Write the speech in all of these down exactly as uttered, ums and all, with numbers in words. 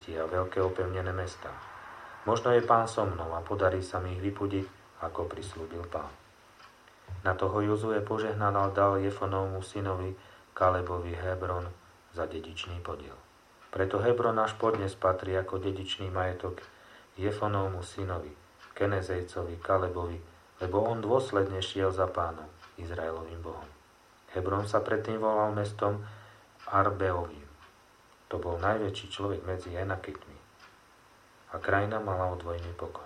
city a veľké opevnené mestá. Možno je Pán so mnou a podarí sa mi ich vypudiť, ako prislúbil Pán. Na toho Jozue požehnal a dal Jefonovmu synovi Kalebovi Hebron za dedičný podiel. Preto Hebron až podnes patrí ako dedičný majetok Jefonovmu synovi, Kenezejcovi, Kalebovi, lebo on dôsledne šiel za Pánom, Izraelovým Bohom. Hebron sa predtým volal mestom Arbeovým. To bol najväčší človek medzi Enakitmi. A krajina mala odvojný pokoj.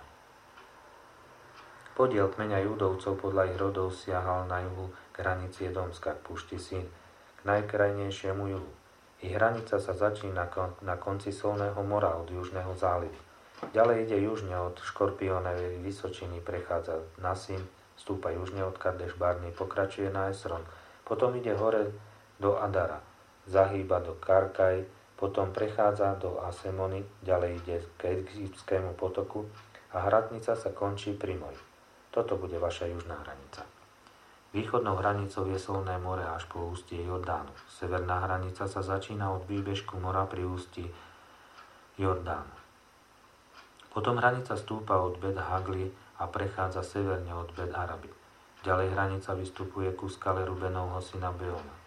Podiel kmeňa Judovcov podľa ich rodov siahal na juhu k hranici Edomska, k púšti Sín, k najkrajnejšiemu juhu. Ich hranica sa začína na konci Solného mora od južného zálivu. Ďalej ide južne od Škorpiónovej vysočiny, prechádza na Sín, stúpa južne od Kadeš Barny, pokračuje na Esron, potom ide hore do Adara, zahýba do Karkaj, potom prechádza do Asemony, ďalej ide k Egyptskému potoku a hradnica sa končí pri Moji. Toto bude vaša južná hranica. Východnou hranicou je Solné more až po ústie Jordánu. Severná hranica sa začína od výbežku mora pri ústí Jordánu. Potom hranica stúpa od Bet Hagli a prechádza severne od Bet Araby. Ďalej hranica vystupuje ku skale Rubenovho syna Beona.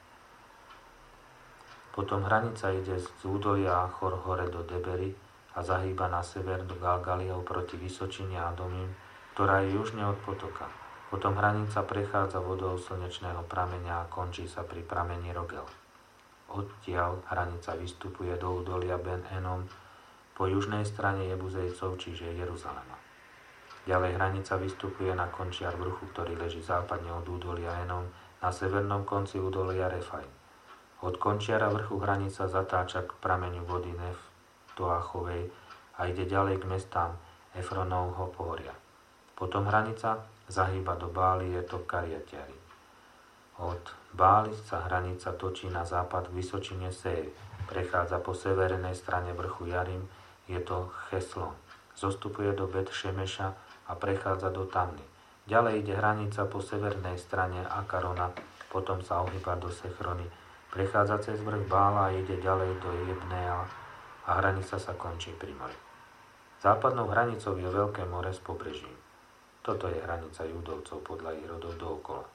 Potom hranica ide z údolia Achor hore do Debery a zahýba na sever do Galgaliov proti Vysočine Adomim, ktorá je južne od potoka. Potom hranica prechádza vodou slnečného prameňa a končí sa pri prameni Rogel. Odtiaľ hranica vystupuje do údolia Ben Enom po južnej strane Jebuzejcov, čiže Jeruzalema. Ďalej hranica vystupuje na končiar vrchu, ktorý leží západne od údolia Enom na severnom konci údolia Refaim. Od končiara vrchu hranica zatáča k prameňu vody Neftoachovej a ide ďalej k mestám Efronovho pohoria. Potom hranica zahýba do Báli, je to Kariatiari. Od Báli sa hranica točí na západ k vysočine Seir. Prechádza po severnej strane vrchu Jarim, je to Cheslon. Zostupuje do Bet Šemeša a prechádza do Tamny. Ďalej ide hranica po severnej strane Akarona, potom sa ohýba do Sechrony. Prechádza cez vrch Bála a ide ďalej do Jebnea a hranica sa končí pri mori. Západnou hranicou je Veľké more s pobrežím. Toto je hranica Judovcov podľa ich rodov dookola.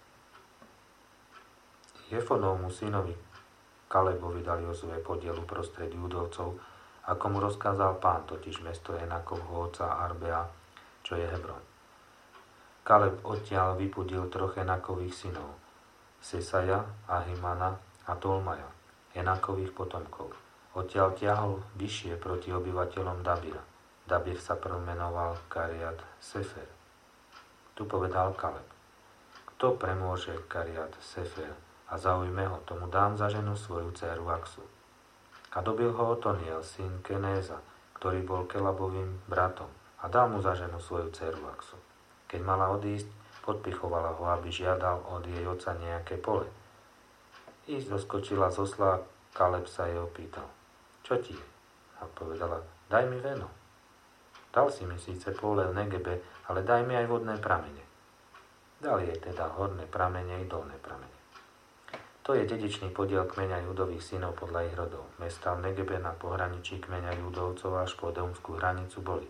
Jefonovmu synovi Kalebovi dal Jozue podiel uprostred Judovcov, ako mu rozkázal Pán, totiž mesto Enakovho otca Arbea, čo je Hebron. Kaleb odtiaľ vypudil troch Enakových synov, Sesaja, Ahimana a Tolmaja, Enakových potomkov. Odtiaľ ťahol vyššie proti obyvateľom Dabira. Dabir sa premenoval Kariat Sefer. Tu povedal Kaleb: kto premôže Kariat Sefer a zaujme ho, tomu dám za ženu svoju dcéru Aksu. A dobil ho Otoniel, syn Kenéza, ktorý bol Kelabovým bratom, a dal mu za ženu svoju dcéru Aksu. Keď mala odísť, podpichovala ho, aby žiadal od jej otca nejaké pole. Ísť doskočila z osla, Kaleb sa jej opýtal: čo ti je? A povedala: daj mi veno. Dal si mi síce pole v Negebe, ale daj mi aj vodné pramene. Dal jej teda horné pramene i dolné pramene. To je dedičný podiel kmeňa Judových synov podľa ich rodov. Mestá v Negebe na pohraničí kmeňa Judovcov až po edomskú hranicu boli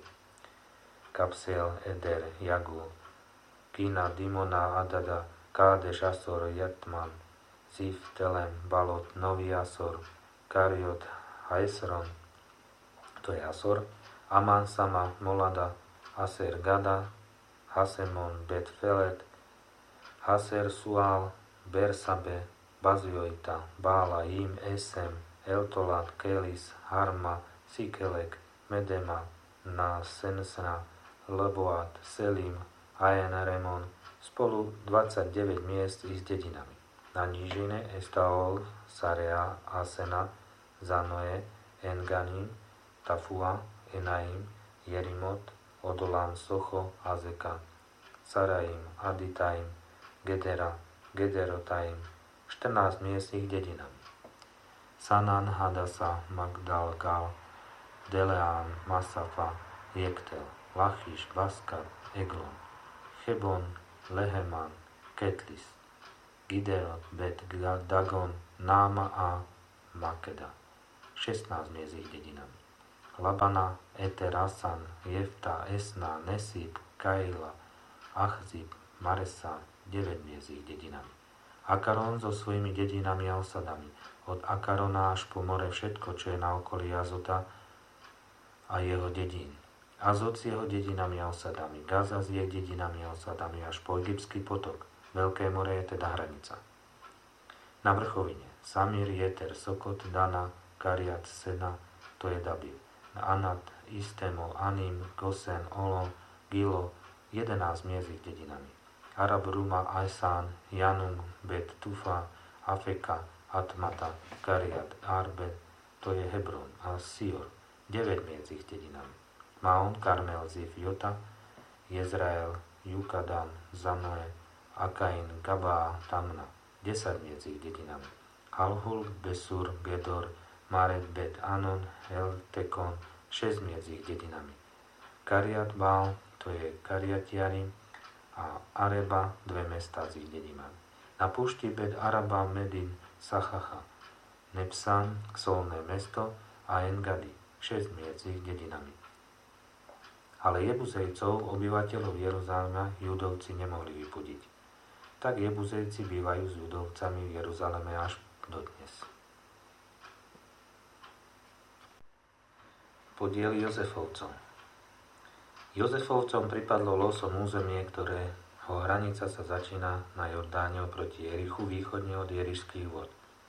Kapsel, Eder, Jagul, Kina, Dimona, Adada, Kádeš, Asor, Jatman, Zif, Telem, Balot, Nový Asor, Kariot, Haesron, to je Asor, Aman, Sama, Molada, Aser, Gada, Hasemon, Bet Felet, Haser, Sual, Bersabe, Bazioita, Bála, Im, Esem, Eltolat, Kelis, Harma, Sikelek, Medema, Na, Sensra, Leboat, Selim, Aen, Remon, spolu dvadsaťdeväť miest i s dedinami. Na nížine Estaol, Sarea, Asena, Zanoe, Enganim, Tafua, Enaim, Jerimot, Odolam, Socho, Azeka, Saraim, Aditaim, Gedera, Gederotaim, štrnásť miest ich dedinami. Sanan, Hadasa, Magdal, Gal, Deleán, Masafa, Jektel, Lachiš, Baskat, Eglon, Chebon, Leheman, Ketlis, Giderot, Bet Dagon, Náma a Makeda. šestnásť miest ich dedinami. Labana, Eter, Asan, Jefta, Esna, Nesib, Kaila, Achzib, Maresa, deväť miest ich dedinami. Akaron so svojimi dedinami a osadami, od Akarona až po more všetko, čo je na okolí Azota a jeho dedín. Azot s jeho dedinami a osadami, Gaza s jej dedinami a osadami až po Egyptský potok. Veľké more je teda hranica. Na vrchovine Samir, Jeter, Sokot, Dana, Kariat, Sena, to je Dabil. Anat, Istemo, Anim, Gosen, Olo, Gilo, jedenásť miest ich dedinami. Arab, Ruma, Ajsán, Janum, Bet, Tufa, Afeka, Atmata, Kariat, Arbe, to je Hebron a Sior, deväť miest ich dedinami. Maon, Karmel, Zif, Jota, Jezrael, Jukadan, Zanoe, Akain, Gabá, Tamna, desať miest ich dedinami. Halhul, Besur, Gedor, Maret, Bet, Anon, El, Tekon, šesť miest ich dedinami. Kariat, Baal, to je Kariatiarim, a Areba, dve mestá s ich dedinami. Na púšti Bet Araba, Medin, Sachacha, Nepsan, solné mesto a Engadi, šesť miest s ich dedinami. Ale Jebuzejcov, obyvateľov Jeruzalema, Judovci nemohli vypudiť. Tak Jebuzejci bývajú s Judovcami v Jeruzaleme až dodnes. Podiel Jozefovcov. Jozefovcom pripadlo losom územie, ktorého hranica sa začína na Jordáne oproti Jerichu, východne od Jerišských vod.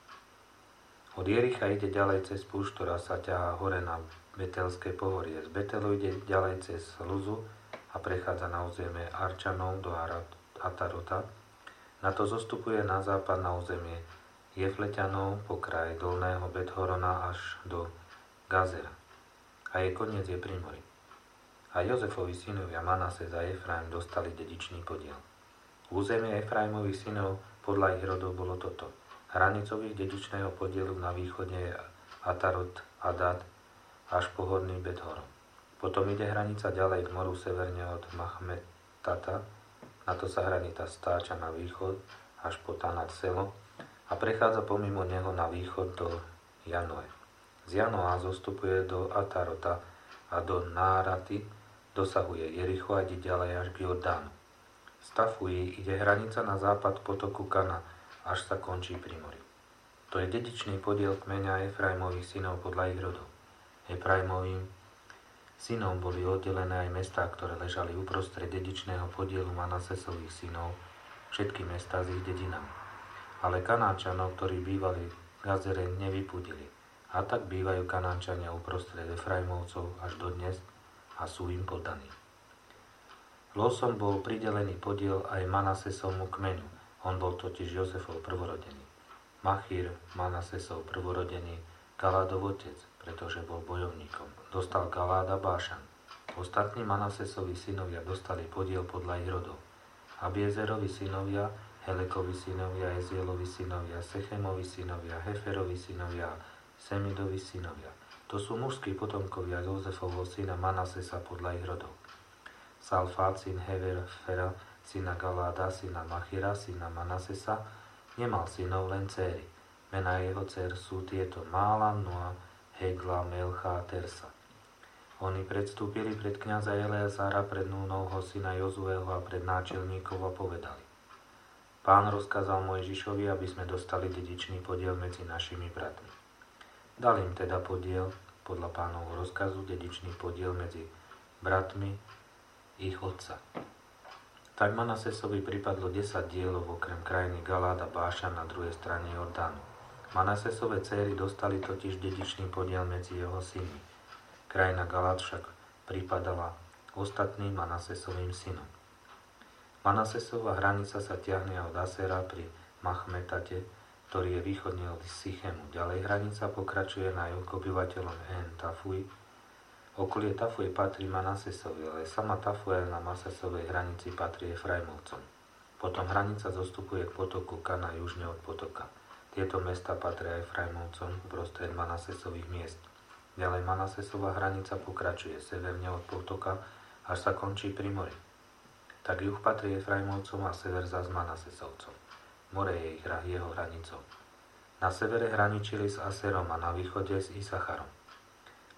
Od Jericha ide ďalej cez púšť, ktorá sa ťahá hore na Betelské pohorie. Z Betelu ide ďalej cez Luzu a prechádza na územie Arčanov do Atarota. Na to zostupuje na západ na územie Jefleťanov po kraji dolného Bethorona až do Gazera. A jej koniec je pri mori. A Jozefovi synovia Manases a Efraim dostali dedičný podiel. Územie Efraimových synov podľa ich rodov bolo toto. Hranicou ich dedičného podielu na východe je Atarot, Adad až po horný Bethoron. Potom ide hranica ďalej k moru severne od Machmetata, na to sa hranica stáča na východ až po Tanat Selo a prechádza pomimo neho na východ do Janoe. Z Janoa zostupuje do Atarota a do Náraty, dosahuje Jericho a ide ďalej až k Jordánu. Z Tafuji ide hranica na západ potoku Kana, až sa končí pri mori. To je dedičný podiel kmeňa Efraimových synov podľa ich rodov. Efraimovým synom boli oddelené aj mestá, ktoré ležali uprostred dedičného podielu Manasesových synov, všetky mestá s ich dedinami. Ale Kanáčanov, ktorí bývali v Gazere, nevypudili. A tak bývajú Kanáčania uprostred Efraimovcov až dodnes a sú im poddaní. Losom bol pridelený podiel aj Manasesovmu kmeňu. On bol totiž Jozefov prvorodený. Machír, Manasesov prvorodený, Galádov otec, pretože bol bojovníkom. Dostal Galáda Bášan. Ostatní Manasesovi synovia dostali podiel podľa ich rodov. Abiezerovi synovia, Helekovi synovia, Ezielovi synovia, Sechemovi synovia, Heferovi synovia, Semidovi synovia. To sú mužskí potomkovia Jozefovho syna Manasesa podľa ich rodov. Salfát, syn Hefera, syna Galáda, syna Machira, syna Manasesa, nemal synov, len céry. Mená jeho dcer sú tieto Mála, Noa, Hegla, Melcha a Tersa. Oni predstúpili pred kňaza Eleazára, pred Núnovho syna Jozueho a pred náčelníkov a povedali: Pán rozkázal Mojžišovi, aby sme dostali dedičný podiel medzi našimi bratmi. Dal im teda podiel, podľa pánovho rozkazu, dedičný podiel medzi bratmi ich otca. Tak Manasesovi pripadlo desať dielov okrem krajiny Galád a Bášan na druhej strane Jordánu. Manasesove céry dostali totiž dedičný podiel medzi jeho synmi. Krajina Galád však pripadala ostatným Manasesovým synom. Manasesova hranica sa ťahne od Asera pri Machmetate, ktorý je východne od Sichemu. Ďalej hranica pokračuje na juh k obyvateľom En Tafuj. Okolie Tafuj patrí Manasesovi, ale sama Tafuj na Manasesovej hranici patrí Efraimovcom. Potom hranica zostupuje k potoku Kana južne od potoka. Tieto mesta patria Efraimovcom uprostred Manasesových miest. Ďalej Manasesova hranica pokračuje severne od potoka, až sa končí pri mori. Tak juh patrí Efraimovcom a sever zas Manasesovcom. More je ich jeho hranicou. Na severe hraničili s Aserom a na východe s Isacharom.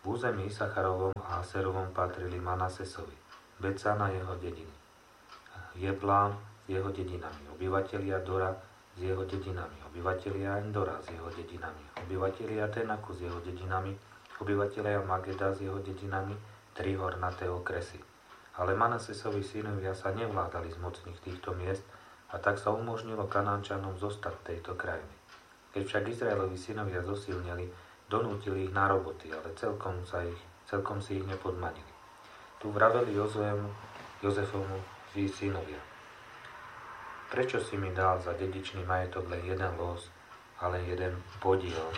V území Isacharovom a Aserovom patrili Manasesovi, Becan a jeho dediny, Jeblám s jeho dedinami, obyvatelia Dora s jeho dedinami, obyvatelia Endora s jeho dedinami, obyvatelia Tenaku s jeho dedinami, obyvatelia Mageda s jeho dedinami, tri hornaté okresy. Ale Manasesovi synovia sa nevládali z mocných týchto miest a tak sa umožnilo Kanánčanom zostať v tejto krajine. Keď však Izraelovi synovia zosilneli, donútili ich na roboty, ale celkom, sa ich, celkom si ich nepodmanili. Tu vraveli Jozuemu, Jozefovmu synovia: Prečo si mi dal za dedičný majetok len jeden los, ale jeden podiel?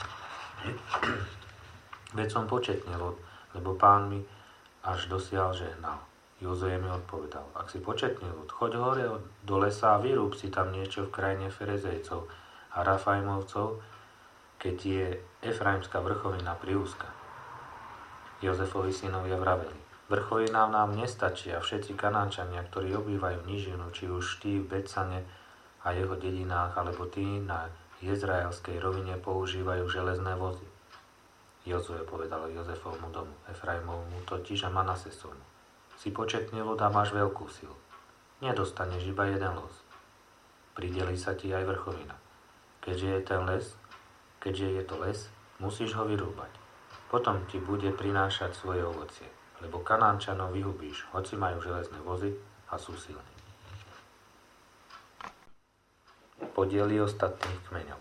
Veď som početnil, lebo pán mi až dosiaľ žehnal. Jozue mi odpovedal: Ak si početný ľud, choď hore do lesa a vyrúb si tam niečo v krajine Ferezejcov a Rafajmovcov, keď je Efraimská vrchovina priúzka. Jozefovi synovia vraveli: Vrchovina nám nestačí a všetci Kanánčania, ktorí obývajú nížinu, či už tí v Becane a jeho dedinách, alebo tí na Jezraelskej rovine používajú železné vozy. Jozue povedal Jozefovmu domu, Efraimovmu totiž a Manasesovmu: Si početný ľud a máš veľkú silu. Nedostaneš iba jeden los. Prideli sa ti aj vrchovina. Keďže je ten les, keďže je to les, musíš ho vyrúbať. Potom ti bude prinášať svoje ovocie, lebo Kanánčanov vyhubíš, hoci majú železné vozy a sú silní. Podiely ostatných kmeňov.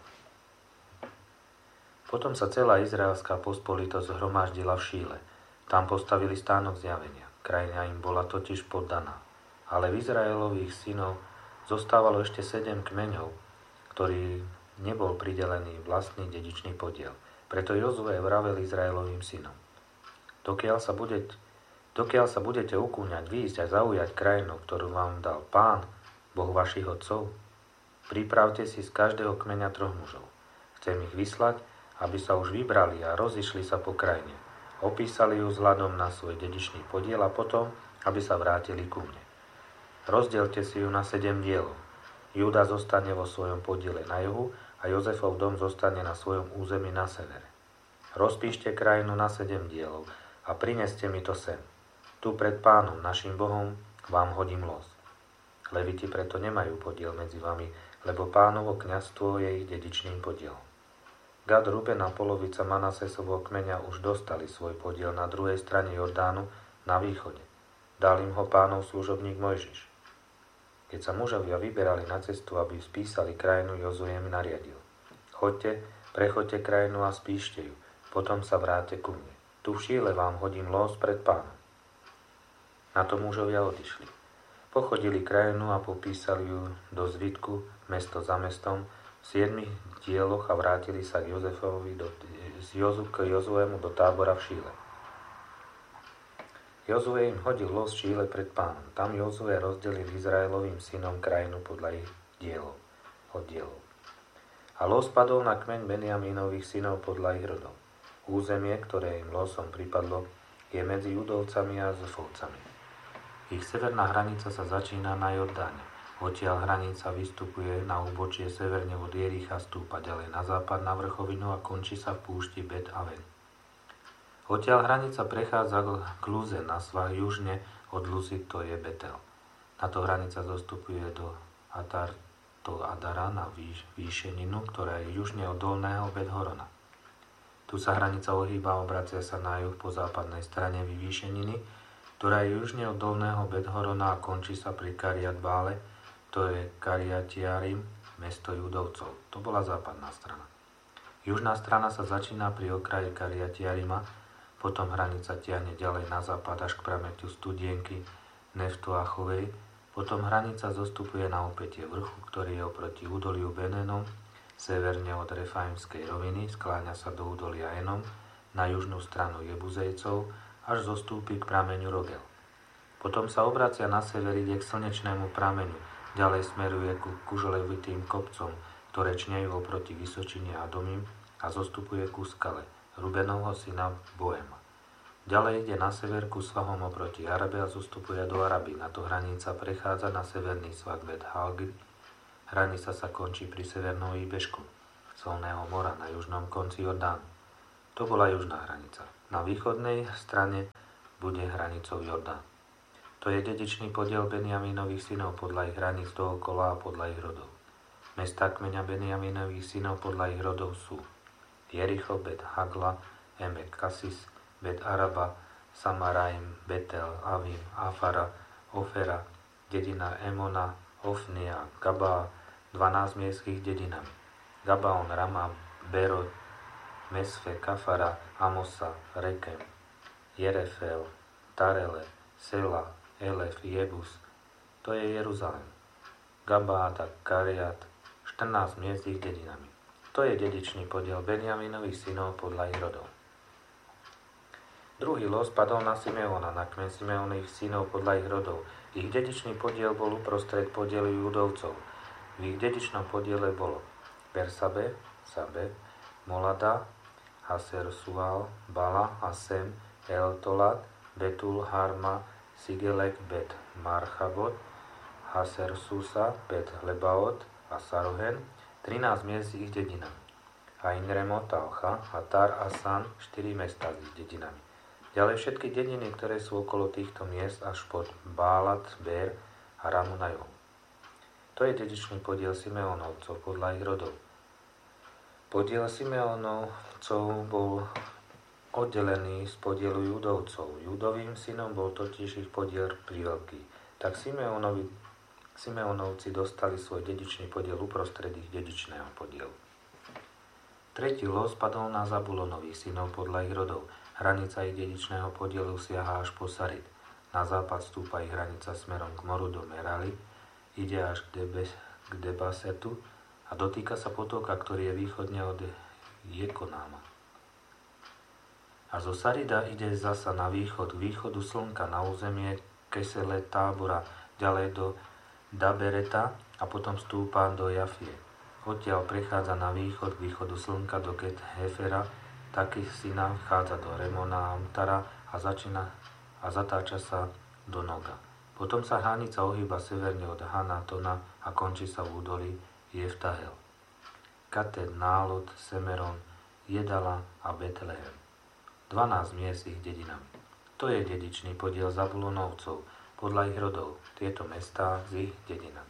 Potom sa celá izraelská pospolitosť zhromaždila v Šíle. Tam postavili stánok zjavenia. Krajina im bola totiž poddaná. Ale v Izraelových synov zostávalo ešte sedem kmeňov, ktorý nebol pridelený vlastný dedičný podiel. Preto Jozue vravel Izraelovým synom: Dokiaľ sa, budete, dokiaľ sa budete ukúňať, výjsť a zaujať krajinu, ktorú vám dal Pán, Boh vašich otcov, pripravte si z každého kmeňa troch mužov. Chcem ich vyslať, aby sa už vybrali a rozišli sa po krajine. Opísali ju vzhľadom na svoj dedičný podiel a potom, aby sa vrátili ku mne. Rozdielte si ju na sedem dielov. Júda zostane vo svojom podiele na juhu a Jozefov dom zostane na svojom území na severe. Rozpíšte krajinu na sedem dielov a prineste mi to sem. Tu pred Pánom, našim Bohom, vám hodím los. Leviti preto nemajú podiel medzi vami, lebo Pánovo kňazstvo je ich dedičným podielom. Gad, Ruben a polovica Manasesovho kmeňa už dostali svoj podiel na druhej strane Jordánu na východe. Dal im ho Pánov služobník Mojžiš. Keď sa mužovia vyberali na cestu, aby spísali krajinu, Jozue im nariadil: Choďte, prechoďte krajinu a spíšte ju, potom sa vráte ku mne. Tu v Šíle vám hodím los pred Pánom. Na to mužovia odišli. Pochodili krajinu a popísali ju do zvitku, mesto za mestom, v siedmich dieloch a vrátili sa k Jozefovi do, z Jozu k Jozuemu do tábora v Šíle. Jozue im hodil los v Šíle pred Pánom. Tam Jozue rozdelil Izraelovým synom krajinu podľa ich dielov, oddielov. A los padol na kmeň Benjamínových synov podľa ich rodov. Územie, ktoré im losom pripadlo, je medzi Judovcami a Zofovcami. Ich severná hranica sa začína na Jordáne. Odtiaľ hranica vystupuje na úbočie severne od Jericha, stúpa ďalej na západ na vrchovinu a končí sa v púšti Bet Aven. Odtiaľ hranica prechádza k Luze na svah južne od Luzy, to je Betel. Táto hranica zostupuje do Atar, do Adara na výš, výšeninu, ktorá je južne od dolného Bet Horona. Tu sa hranica ohýba a obracia sa na juh po západnej strane vyvýšeniny, ktorá je južne od dolného Bet Horona a končí sa pri Kariat Bále, to je Kariatiarim, mesto Judovcov. To bola západná strana. Južná strana sa začína pri okraji Kariatiarima, potom hranica tiahne ďalej na západ až k prameťu Studienky, Neftoachovej, potom hranica zostupuje na opätie vrchu, ktorý je oproti údoliu Benenom, severne od Refaimskej roviny, skláňa sa do údolia Enom, na južnú stranu Jebuzejcov, až zostúpi k prameňu Rogel. Potom sa obracia na sever, ide k slnečnému prameňu, ďalej smeruje ku kužolevitým kopcom, ktoré čnejú oproti Vysočine a Domim a zostupuje ku skale Rubenovho syna Boema. Ďalej ide na sever ku svahom oproti Arabe a zostupuje do Araby. Na to hranica prechádza na severný svah Bet Halgi. Hranica sa končí pri severnom výbežku Solného mora na južnom konci Jordánu. To bola južná hranica. Na východnej strane bude hranicou Jordán. To je dedičný podiel Benjamínových synov podľa ich hraníc dookola a podľa ich rodov. Mestá kmeňa Benjamínových synov podľa ich rodov sú Jericho, Bet Hagla, Emek Kasis, Bet Araba, Samaraim, Betel, Avim, Afara, Ofera, dedina Emona, Ofnia, Gabaa, dvanásť miestských dedinami. Gabaon, Rama, Berod, Mesfe, Kafara, Amosa, Rekem, Jerefel, Tarele, Sela, Elef, Jebus. To je Jeruzalém. Gabaata, Kariat, štrnásť miest ich dedinami. To je dedičný podiel Benjamínových synov podľa ich rodov. Druhý los padol na Simeona, na kmeň Simeonových synov podľa ich rodov. Ich dedičný podiel bol uprostred podielu Judovcov. V ich dedičnom podiele bolo Bersabe, Sabe, Molada, Haser Sual, Bala, Asem, Eltolat, Betul, Harma, Sigelek, Bet Marchabot, Haser Susa, Bet Lebaot a Sarohen, trinásť miest s ich dedinami. A Inremot, Talcha, Hatar, Asan, štyri mestá s ich dedinami. Ďalej všetky dediny, ktoré sú okolo týchto miest až pod Bálat, Bér a Ramu na juhu. To je dedičný podiel Simeónovcov podľa ich rodov. Podiel Simeónovcov bol oddelený z podielu Judovcov. Judovým synom bol totiž ich podiel priveľký. Tak Simeónovi, Simeónovci dostali svoj dedičný podiel uprostred ich dedičného podielu. Tretí los padol na Zabulonových synov podľa ich rodov. Hranica ich dedičného podielu siaha až po Sarid. Na západ stúpa ich hranica smerom k moru do Merali, ide až k, Debe, k Debasetu a dotýka sa potoka, ktorý je východne od Jekonáma. A zo Sarida ide zasa na východ, k východu slnka na územie Kesele Tábora, ďalej do Dabereta a potom stúpa do Jafie. Odtiaľ prechádza na východ, k východu slnka do Ket Hefera, taký syna vchádza do Remona a Amtara a začína a zatáča sa do Noga. Potom sa hranica ohýba severne od Hanatona a končí sa v údolí Jeftahel. Kated, Nálot, Semeron, Jedala a Betlehem. dvanásť miest ich dedinami. To je dedičný podiel Zabulonovcov podľa ich rodov. Tieto mestá s ich dedinami.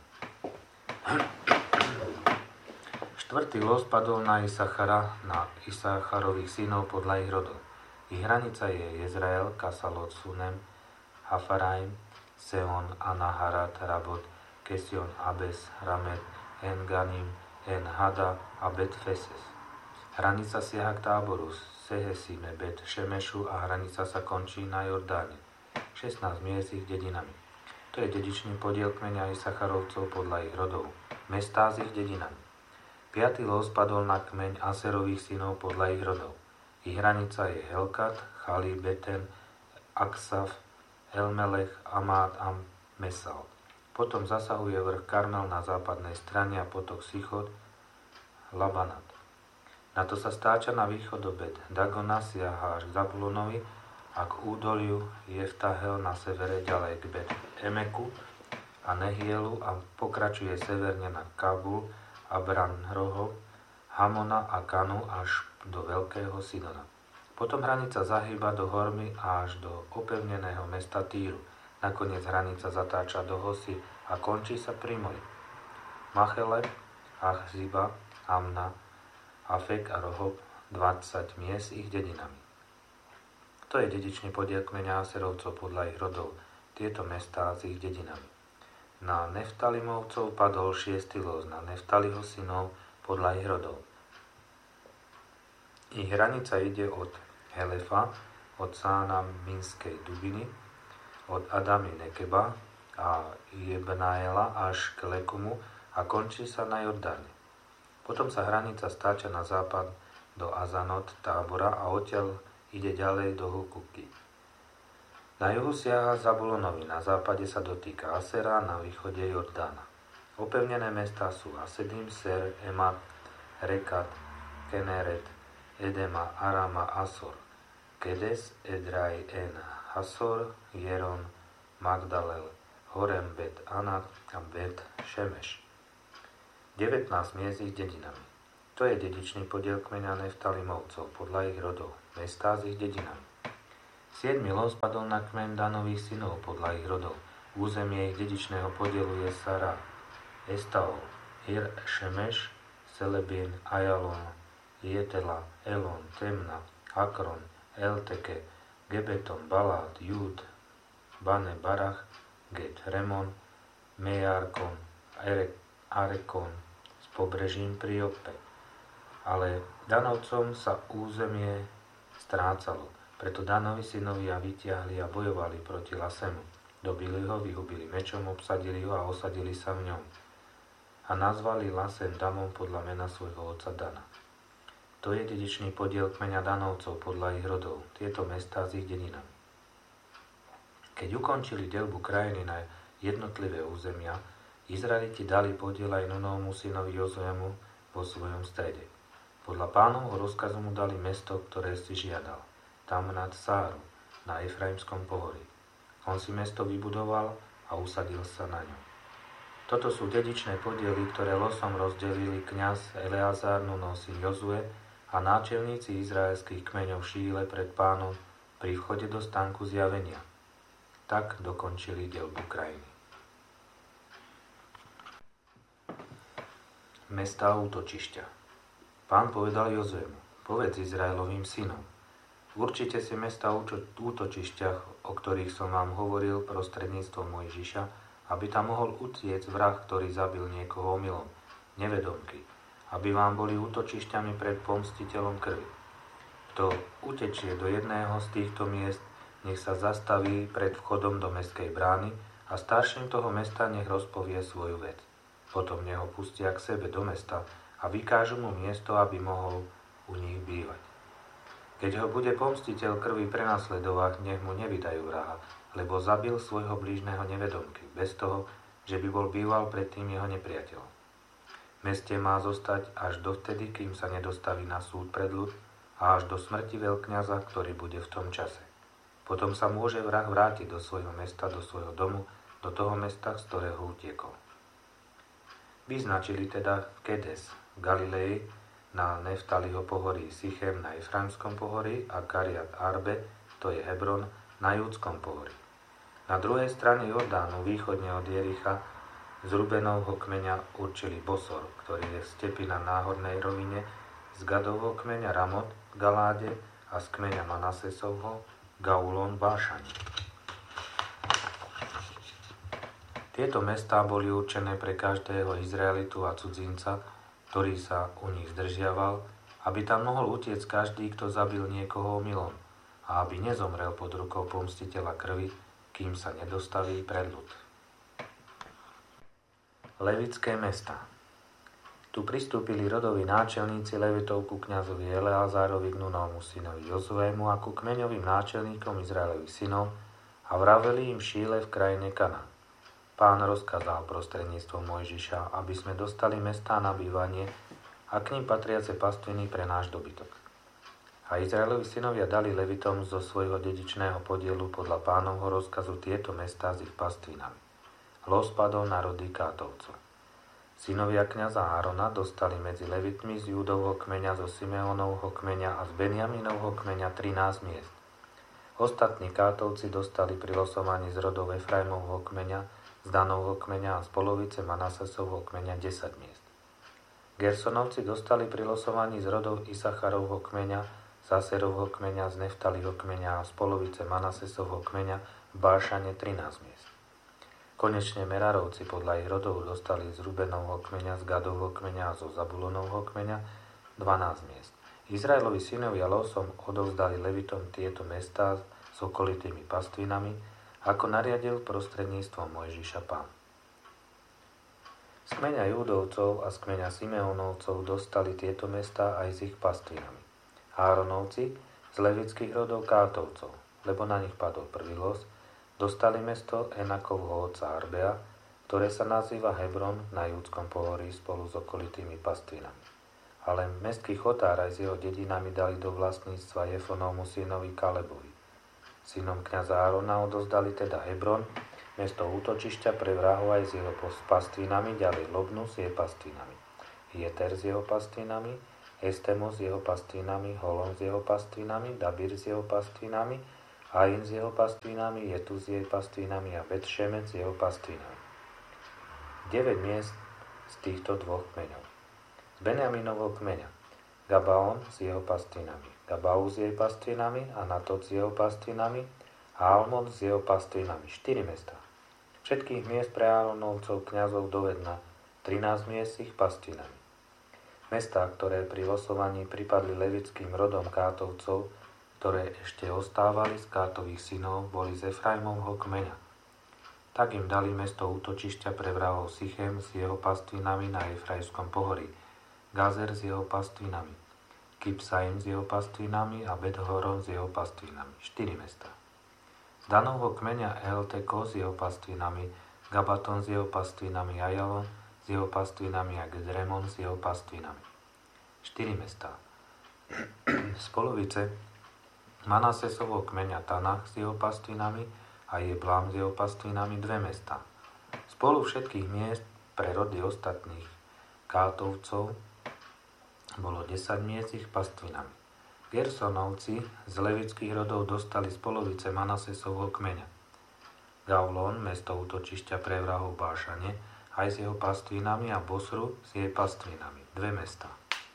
Štvrtý los padol na Isachara, na Isacharových synov podľa ich rodov. Ich hranica je Jezrael, Kasalot, Sunem, Hafaraim, Seon, Anaharat, Rabot, Kesion, Abes, Ramet, En-Ganim, En-Hada a Bet-Feses. Hranica siaha k Táboru, Sehesime, Bet-Šemešu a hranica sa končí na Jordáne. šestnásť miest ich dedinami. To je dedičný podiel kmeňa Isacharovcov podľa ich rodov. Mestá s ich dedinami. Piatý los padol na kmeň Aserových synov podľa ich rodov. Ich hranica je Helkat, Chali, Beten, Aksaf, Elmelech, Amát a Mesal. Potom zasahuje vrch Karmel na západnej strane a potok Sichot, Labanat. Na to sa stáča na východ do Bet Dagona, siaha až k Zabulonovi a k údoliu Jeftahel na severe ďalej k Bet Emeku a Nehielu a pokračuje severne na Kabul a Branroho, Hamona a Kanu až do Veľkého Sidona. Potom hranica zahýba do Hormy a až do opevneného mesta Týru. Nakoniec hranica zatáča do Hosy a končí sa pri mori. Machele, Achziba, Amna, Afek a Rohob, dvadsať miest ich dedinami. To je dedičný podiel kmeňa Aserovcov podľa ich rodov. Tieto mestá s ich dedinami. Na Neftalimovcov padol šiestý los, na Neftaliho synov podľa ich rodov. Ich hranica ide od Helefa, od Sána Minskej Dubiny, od Adamy Nekeba a Jebnaela až k Lekumu a končí sa na Jordáne. Potom sa hranica stáča na západ do Azanot Tábora a odtiaľ ide ďalej do Hukuky. Na juhu siaha Zabulonovi, na západe sa dotýka Asera, na východe Jordána. Opevnené mestá sú Asedim, Ser, Emat, Rekat, Keneret, Edema, Arama, Asor, Kedes, Edraj, En, Hasor, Jeron, Magdalel, Horem, Bet Anat a Bet Šemeš. devätnásť miest ich dedinami. To je dedičný podiel kmeňa Neftalimovcov podľa ich rodov, mestá s ich dedinami. Siedmy los padol na kmeň Danových synov podľa ich rodov. Územie ich dedičného podielu je Sara, Estaol, Ir, Šemeš, Selebien, Ajalon, Jetela, Elon, Temna, Akron, Elteke, Gebeton, Balát, Júd, Bane, Barach, Get, Remon, Mejarkon, Arekon s pobrežím pri Joppe. Ale Danovcom sa územie strácalo, preto Danovi synovia vytiahli a bojovali proti Lasemu. Dobili ho, vyhubili mečom, obsadili ho a osadili sa v ňom. A nazvali Lasem Damom podľa mena svojho otca Dana. To je dedičný podiel kmeňa Danovcov podľa ich rodov, tieto mestá s ich dedinami. Keď ukončili deľbu krajiny na jednotlivé územia, Izraeliti dali podiel aj Nunovmu synovi Jozuemu vo svojom strede. Podľa Pánovho rozkazu mu dali mesto, ktoré si žiadal, Tamnat Sáru, na Efraimskom pohorí. On si mesto vybudoval a usadil sa na ňom. Toto sú dedičné podiely, ktoré losom rozdelili kňaz Eleazar, Nunov syn Jozue a náčelníci izraelských kmeňov v Šíle pred Pánom pri vchode do stánku zjavenia. Tak dokončili deľbu krajiny. Mestá útočišťa. Pán povedal Jozuemu, povedz Izraelovým synom, určite si mestá útočišťach, o ktorých som vám hovoril prostredníctvom Mojžiša, aby tam mohol utiec vrah, ktorý zabil niekoho omylom, nevedomky, aby vám boli útočišťami pred pomstiteľom krvi. Kto utečie do jedného z týchto miest, nech sa zastaví pred vchodom do mestskej brány a starším toho mesta nech rozpovie svoju vec. Potom neho pustia k sebe do mesta a vykážu mu miesto, aby mohol u nich bývať. Keď ho bude pomstiteľ krvi prenasledovať, nech mu nevydajú vraha, lebo zabil svojho blížneho nevedomky, bez toho, že by bol býval predtým jeho nepriateľom. V meste má zostať až dovtedy, kým sa nedostaví na súd pred ľud a až do smrti veľkňaza, ktorý bude v tom čase. Potom sa môže vrah vrátiť do svojho mesta, do svojho domu, do toho mesta, z ktorého utiekol. Vyznačili teda Kedes v Galilei, na Neftaliho pohorí, Sichem na Efraimskom pohorí a Kariat Arbe, to je Hebron, na Júdskom pohorí. Na druhej strane Jordánu, východne od Jericha, z Rubenovho kmeňa určili Bosor, ktorý je z stepy na náhornej rovine, z Gadovho kmeňa Ramot v Galáde a z kmeňa Manasesovho Gaulon v Bášani. Tieto mestá boli určené pre každého Izraelitu a cudzinca, ktorý sa u nich zdržiaval, aby tam mohol utiec každý, kto zabil niekoho omylom a aby nezomrel pod rukou pomstiteľa krvi, kým sa nedostaví pred ľud. Levické mestá. Tu pristúpili rodoví náčelníci Levitov ku kňazovi Eleazárovi, k Nunovmu synovi Jozuému a ku kmeňovým náčelníkom Izraelových synov a vraveli im Šíle v krajine Kanán. Pán rozkázal prostredníctvom Mojžiša, aby sme dostali mestá na bývanie a k ním patriace pastviny pre náš dobytok. A Izraelovi synovia dali Levitom zo svojho dedičného podielu podľa Pánovho rozkazu tieto mestá s ich pastvinami. Los padol na rody Kátovcov. Synovia kňaza Árona dostali medzi Levitmi z Júdovho kmeňa, zo Simeónovho kmeňa a z Benjaminovho kmeňa trinásť miest. Ostatní Kátovci dostali pri losovaní z rodov Efraimovho kmeňa, z Danovho kmeňa a z polovice Manasesovho kmeňa desať miest. Gersonovci dostali pri losovaní z rodov Isacharovho kmeňa, z Aserovho kmeňa, z Neftaliho kmeňa a z polovice Manasesovho kmeňa v Bášane trinásť miest. Konečne Merarovci podľa ich rodov dostali z Rubenovho kmeňa, z Gadovho kmeňa a zo Zabulonovho kmeňa dvanásť miest. Izraelovi synovia losom odovzdali Levitom tieto mestá s okolitými pastvinami, ako nariadil prostredníctvom Mojžiša Pán. Z kmeňa Júdovcov a z kmeňa Simeónovcov dostali tieto mestá aj s ich pastvinami. Áronovci z levických rodov Kátovcov, lebo na nich padol prvý los, dostali mesto Enakovho otca Arbea, ktoré sa nazýva Hebron na Júdskom pohorí spolu s okolitými pastvinami. Ale mestský chotár aj s jeho dedinami dali do vlastníctva Jefonovmu synovi Kalebovi. Synom kňaza Árona odozdali teda Hebron, mesto útočišťa pre vrahov aj s jeho pastvinami, ďalej Lobnu s jej pastvinami. Jeter s jeho pastvinami, Estemos s jeho pastvinami, Holon s jeho pastvinami, Dabir s jeho pastvinami, Ain s jeho pastvinami, Jetu s jej pastvinami a Bet-Šemet s jeho pastvinami. deväť miest z týchto dvoch kmeňov. Z Benjaminovho kmeňa Gabaon s jeho pastvinami, Gabau s jej pastvinami, Anatot s jeho pastvinami a Almon s jeho pastvinami. štyri mestá. Všetkých miest pre Áronovcov kňazov dovedna, trinásť miest s ich pastvinami. Mestá, ktoré pri losovaní pripadli levickým rodom Kátovcov, ktoré ešte ostávali z Kátových synov, boli z Efraimovho kmeňa. Tak im dali mesto útočišťa pre vrahov Sichem s jeho pastvinami na Efraimskom pohorí, Gazer s jeho pastvinami, Kipsaim s jeho pastvinami a Bet-Horon s jeho pastvinami. štyri mestá. Z Danovho kmeňa Elteko s jeho pastvinami, Gabaton s jeho pastvinami, Ajalon s jeho pastvinami a Gedremon s jeho pastvinami. štyri mestá. Z polovice Manasesovho kmeňa Tanach s jeho pastvinami a Jeblám s jeho pastvinami dve mestá. Spolu všetkých miest pre rody ostatných Kátovcov bolo desať miest ich pastvinami. Gersonovci z levických rodov dostali z polovice Manasesovho kmeňa. Gaulon, mesto útočišťa pre vrahov Bášane, aj s jeho pastvinami a Bosru s jej pastvinami, dve mestá.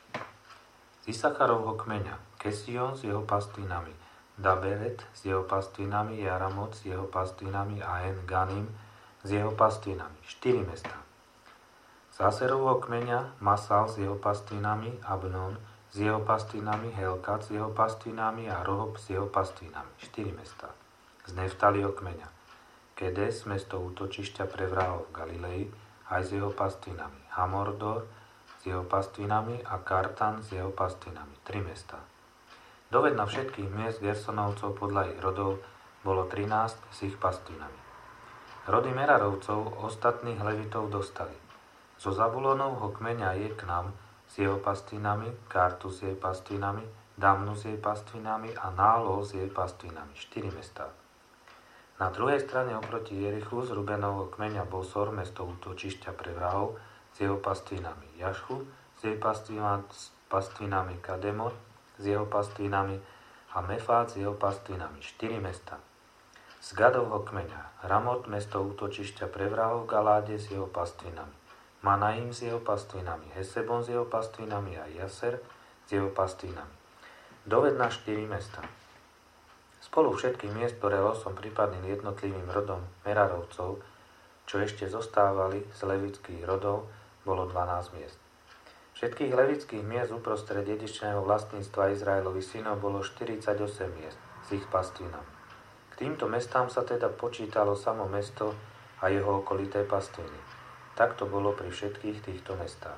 Z Isacharovho kmeňa Kesion s jeho pastvinami, Daberet s jeho pastvinami, Jaramot s jeho pastvinami a En Ganim s jeho pastvinami, štyri mestá. Z Aserovho kmeňa Masal s jeho pastvinami, Abnon s jeho pastvinami, Helkat s jeho pastvinami a Rohob s jeho pastvinami, štyri mestá. Z Neftaliho kmeňa Kedes, mesto útočišťa pre vrahov v Galilei, aj s jeho pastvinami, Hamordor s jeho pastvinami a Kartan s jeho pastvinami, tri mestá. Dovedna všetkých miest Gersonovcov podľa ich rodov bolo trinásť s ich pastvinami. Rody Merarovcov ostatných levitov dostali. Zo Zabulonovho kmeňa Jeknam s jeho pastvinami, Kartu s jej pastvinami, Damnu s jej pastvinami a Nálol s jej pastvinami, štyri mestá. Na druhej strane oproti Jerichu z Rubenovho kmeňa Bosor, mesto útočišťa pre vrahov, s jeho pastvinami, Jašku s jej pastvinami, Kademot s jeho pastvinami a Mefát s jeho pastvinami, štyri mestá. Z Gadovho kmeňa Ramot, mesto útočišťa pre vrahov v Galáde s jeho pastvinami, Manaim s jeho pastvinami, Hesebon s jeho pastvinami a Jaser s jeho pastvinami. Dovedna štyri mestá. Spolu všetkých miest, ktoré losom pripadným jednotlivým rodom Merarovcov, čo ešte zostávali z levických rodov, bolo dvanásť miest. Všetkých levických miest uprostred dedičného vlastníctva Izraelových synov bolo štyridsaťosem miest s ich pastvinami. K týmto mestám sa teda počítalo samo mesto a jeho okolité pastviny. Tak to bolo pri všetkých týchto mestách.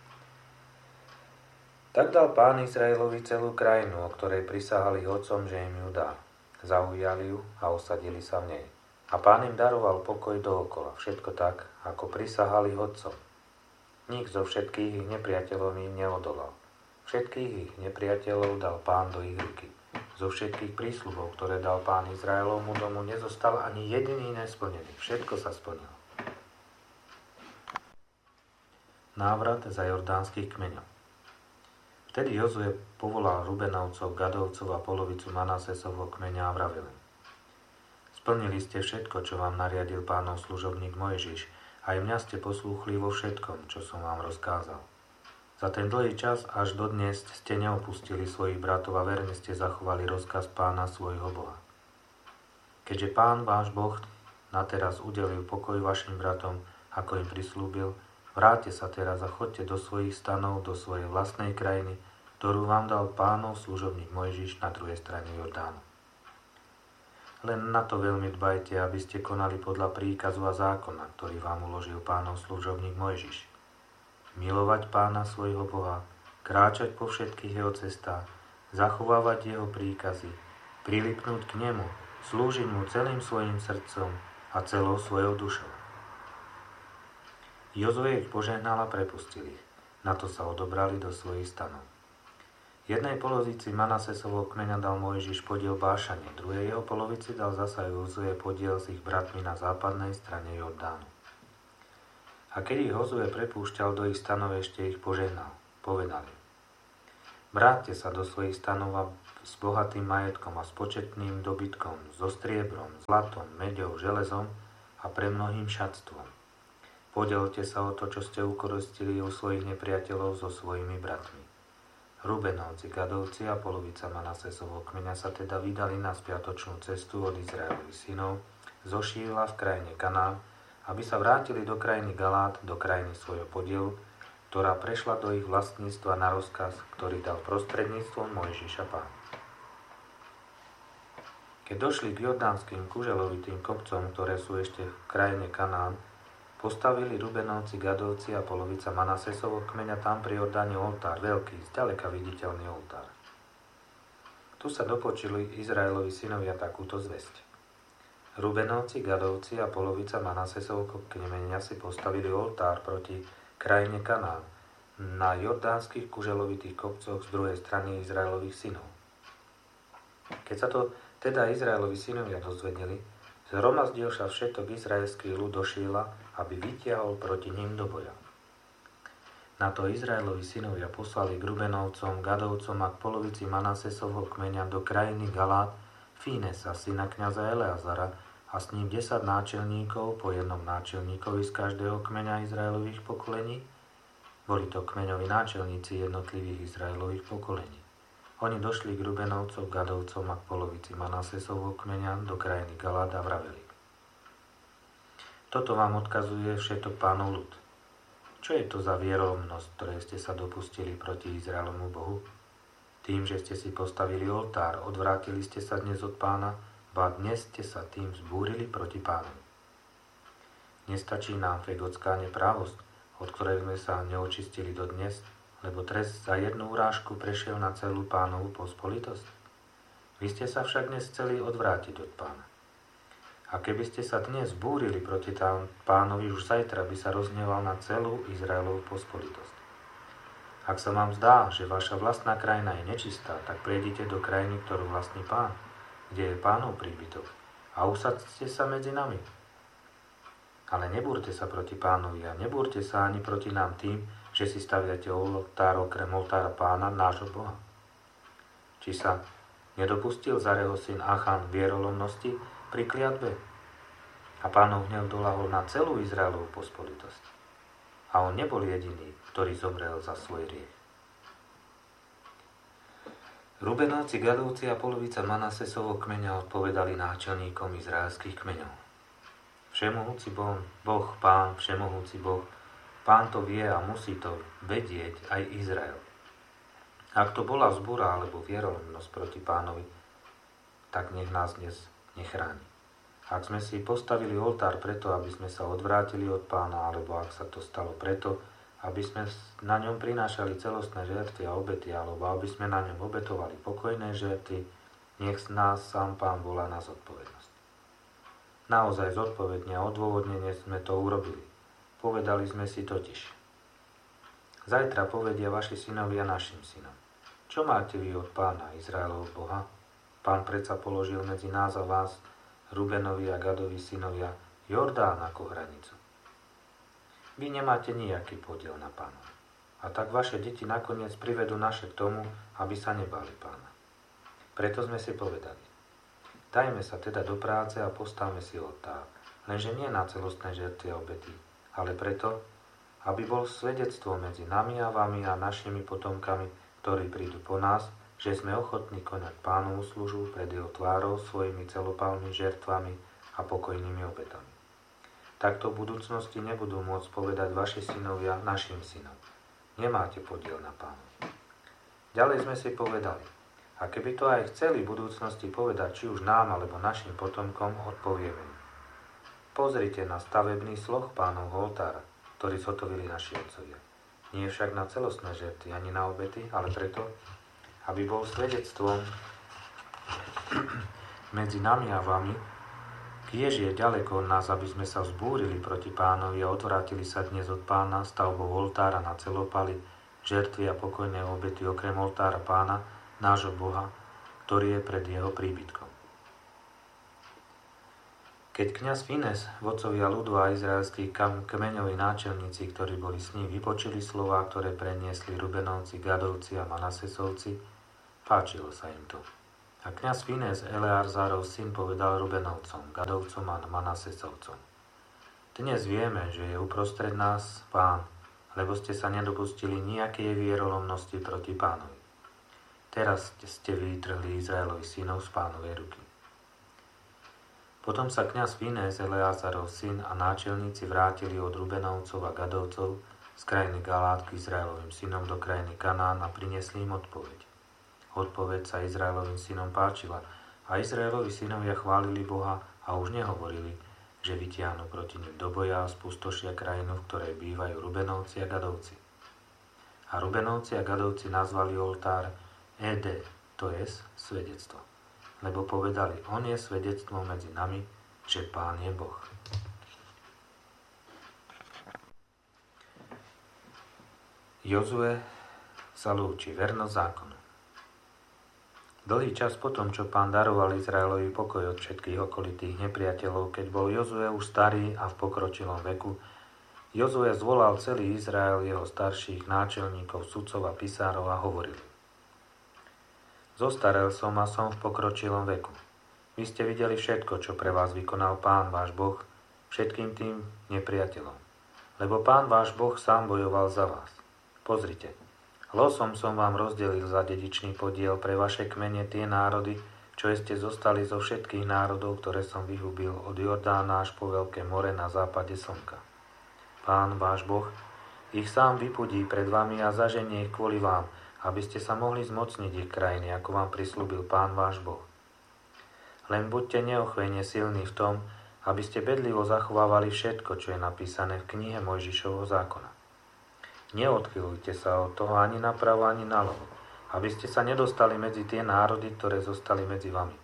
Tak dal Pán Izraelovi celú krajinu, o ktorej prisahali otcom, že im ju dá. Zaujali ju a osadili sa v nej. A Pán im daroval pokoj dookola, všetko tak, ako prisahali otcom. Nik zo všetkých ich nepriateľov im neodolal. Všetkých ich nepriateľov dal Pán do ich ruky. Zo všetkých prísľubov, ktoré dal Pán Izraelovmu domu, nezostal ani jediný nesplnený. Všetko sa splnilo. Návrat za jordánskych kmeňov. Vtedy Jozue povolal Rubenovcov, Gadovcov a polovicu Manasesovho kmeňa a vravil im: Splnili ste všetko, čo vám nariadil Pánov služobník Mojžiš, aj mňa ste poslúchli vo všetkom, čo som vám rozkázal. Za ten dlhý čas až dodnes ste neopustili svojich bratov a verne ste zachovali rozkaz Pána svojho Boha. Keďže Pán váš Boh nateraz udelil pokoj vašim bratom, ako im prislúbil, vráťte sa teraz a choďte do svojich stanov, do svojej vlastnej krajiny, ktorú vám dal Pánov služobník Mojžiš na druhej strane Jordánu. Len na to veľmi dbajte, aby ste konali podľa príkazu a zákona, ktorý vám uložil Pánov služobník Mojžiš. Milovať Pána svojho Boha, kráčať po všetkých jeho cestách, zachovávať jeho príkazy, prilipnúť k nemu, slúžiť mu celým svojim srdcom a celou svojou dušou. Jozue ich požehnal a prepustil ich. Na to sa odobrali do svojich stanov. Jednej polovici Manasesovho kmeňa dal Mojžiš podiel Bášane, druhej jeho polovici dal zasa Jozue podiel s ich bratmi na západnej strane Jordánu. A keď ich Jozue prepúšťal do ich stanov, ešte ich požehnal. Povedali: Vráťte sa do svojich stanov s bohatým majetkom a s početným dobytkom, so striebrom, zlatom, meďou, železom a premnohým šatstvom. Podelte sa o to, čo ste ukoristili u svojich nepriateľov so svojimi bratmi. Rubenovci, Gadovci a polovica Manasesovho kmeňa sa teda vydali na spiatočnú cestu od Izraelových synov zo Šíla v krajine Kanán, aby sa vrátili do krajiny Galát, do krajiny svojho podielu, ktorá prešla do ich vlastníctva na rozkaz, ktorý dal prostredníctvom Mojžiša Pán. Keď došli k jordánskym kuželovitým kopcom, ktoré sú ešte v krajine Kanán, postavili Rubenovci, Gadovci a polovica Manasesovho kmeňa tam pri Jordáne oltár, veľký, zďaleka viditeľný oltár. Tu sa dopočuli Izraelovi synovia takúto zvesť. Rubenovci, Gadovci a polovica Manasesovho kmeňa si postavili oltár proti krajine Kanán na jordánskych kuželovitých kopcoch z druhej strany Izraelových synov. Keď sa to teda Izraelovi synovia dozvedeli, zhromazdil sa všetok izraelský ľud do Šíla, aby vytiahol proti ním do boja. Na to Izraelovi synovia poslali k Rubenovcom, Gadovcom a k polovici Manasesovho kmeňa do krajiny Galát Fínesa, syna kňaza Eleazara, a s ním desať náčelníkov, po jednom náčelníkovi z každého kmeňa Izraelových pokolení. Boli to kmeňoví náčelníci jednotlivých Izraelových pokolení. Oni došli k Rubenovcom, Gadovcom a k polovici Manasesovho kmeňa do krajiny Galát a vraveli: Toto vám odkazuje všetok Pánov ľud. Čo je to za vierolomnosť, ktoré ste sa dopustili proti Izraelomu Bohu? Tým, že ste si postavili oltár, odvrátili ste sa dnes od Pána, ba dnes ste sa tým zbúrili proti Pánovi. Nestačí nám fegotská neprávosť, od ktorej sme sa neočistili dodnes, lebo trest za jednu urážku prešiel na celú Pánovu pospolitosť. Vy ste sa však dnes chceli odvrátiť od Pána. A keby ste sa dnes búrili proti tam Pánovi, už zajtra by sa rozhneval na celú Izraelovú pospolitosť. Ak sa vám zdá, že vaša vlastná krajina je nečistá, tak prejdite do krajiny, ktorú vlastní Pán, kde je Pánov príbytok, a usadzte sa medzi nami. Ale nebúrte sa proti Pánovi a nebúrte sa ani proti nám tým, že si staviate oltár okrem oltára Pána, nášho Boha. Či sa nedopustil Zareho syn Achan vierolomnosti pri kliatbe? A Pánov hnev dolahol na celú Izraelovú pospolitosť. A on nebol jediný, ktorý zomrel za svoj hriech. Rubenovci, Gadovci a polovica Manasesovho kmeňa odpovedali náčelníkom izraelských kmeňov: Všemohúci Boh, Boh, Pán, Všemohúci Boh, Pán to vie a musí to vedieť aj Izrael. Ak to bola vzbúra alebo vierolomnosť proti Pánovi, tak nech nás dnes nechráni. Ak sme si postavili oltár preto, aby sme sa odvrátili od Pána, alebo ak sa to stalo preto, aby sme na ňom prinášali celostné žertvy a obety, alebo aby sme na ňom obetovali pokojné žertvy, nech nás sám Pán volá na zodpovednosť. Naozaj zodpovedne a odôvodnene sme to urobili. Povedali sme si totiž: Zajtra povedia vaši synovia našim synom: Čo máte vy od Pána, Izraelov Boha? Pán predsa položil medzi nás a vás, Rubenovi a Gadovi synovia, Jordán ako hranicu. Vy nemáte nejaký podiel na Pána. A tak vaše deti nakoniec privedú naše k tomu, aby sa nebáli Pána. Preto sme si povedali: Dajme sa teda do práce a postavme si oltár, lenže nie na celostné žertvy a obety, ale preto, aby bol svedectvo medzi nami a vami a našimi potomkami, ktorí prídu po nás, že sme ochotní konať Pánovu službu pred jeho tvárou svojimi celopálnymi žertvami a pokojnými obetami. Takto v budúcnosti nebudú môcť povedať vaši synovia našim synom: Nemáte podiel na Pánovi. Ďalej sme si povedali: A keby to aj chceli v budúcnosti povedať či už nám alebo našim potomkom, odpovieme: Pozrite na stavebný sloh Pánovho oltára, ktorý zhotovili naši otcovia. Nie však na celostné žertvy ani na obety, ale preto, aby bol svedectvom medzi nami a vami, kiež je ďaleko od nás, aby sme sa vzbúrili proti Pánovi a odvrátili sa dnes od Pána stavbou oltára na celopali, žertvy a pokojné obety okrem oltára Pána, nášho Boha, ktorý je pred jeho príbytkom. Keď kňaz Fines, vodcovia ľudu a izraelskí kmeňoví náčelníci, ktorí boli s ním, vypočuli slová, ktoré preniesli Rubenovci, Gadovci a Manasesovci, páčilo sa im to. A kňaz Fines, Eleazárov syn, povedal Rubenovcom, Gadovcom a Manasesovcom: Dnes vieme, že je uprostred nás Pán, lebo ste sa nedopustili nejakej vierolomnosti proti Pánovi. Teraz ste vytrhli Izraelovi synov z Pánovej ruky. Potom sa kňaz Fines, Eleazárov syn a náčelníci vrátili od Rubenovcov a Gadovcov z krajiny Galát k Izraelovým synom do krajiny Kanán a priniesli im odpoveď. Odpoveď sa Izraelovým synom páčila a Izraelovi synovia chválili Boha a už nehovorili, že vytiahnu proti nim do boja a spustošia krajinu, v ktorej bývajú Rubenovci a Gadovci. A Rubenovci a Gadovci nazvali oltár Ede, to je svedectvo. Lebo povedali, on je svedectvom medzi nami, že Pán je Boh. Jozue sa lúči, vernosť zákonu. Dlhý čas potom, čo Pán daroval Izraelovi pokoj od všetkých okolitých nepriateľov, keď bol Jozue už starý a v pokročilom veku, Jozue zvolal celý Izrael, jeho starších náčelníkov, sudcov a pisárov a hovoril: Zostarel som a som v pokročilom veku. Vy ste videli všetko, čo pre vás vykonal Pán váš Boh, všetkým tým nepriateľom. Lebo Pán váš Boh sám bojoval za vás. Pozrite, losom som vám rozdelil za dedičný podiel pre vaše kmene tie národy, čo ste zostali zo všetkých národov, ktoré som vyhubil od Jordána až po Veľké more na západe slnka. Pán váš Boh ich sám vypudí pred vami a zaženie ich kvôli vám, aby ste sa mohli zmocniť ich krajiny, ako vám prislúbil Pán váš Boh. Len buďte neochvejne silní v tom, aby ste bedlivo zachovávali všetko, čo je napísané v knihe Mojžišovho zákona. Neodchylujte sa od toho ani napravo, ani naľavo, aby ste sa nedostali medzi tie národy, ktoré zostali medzi vami.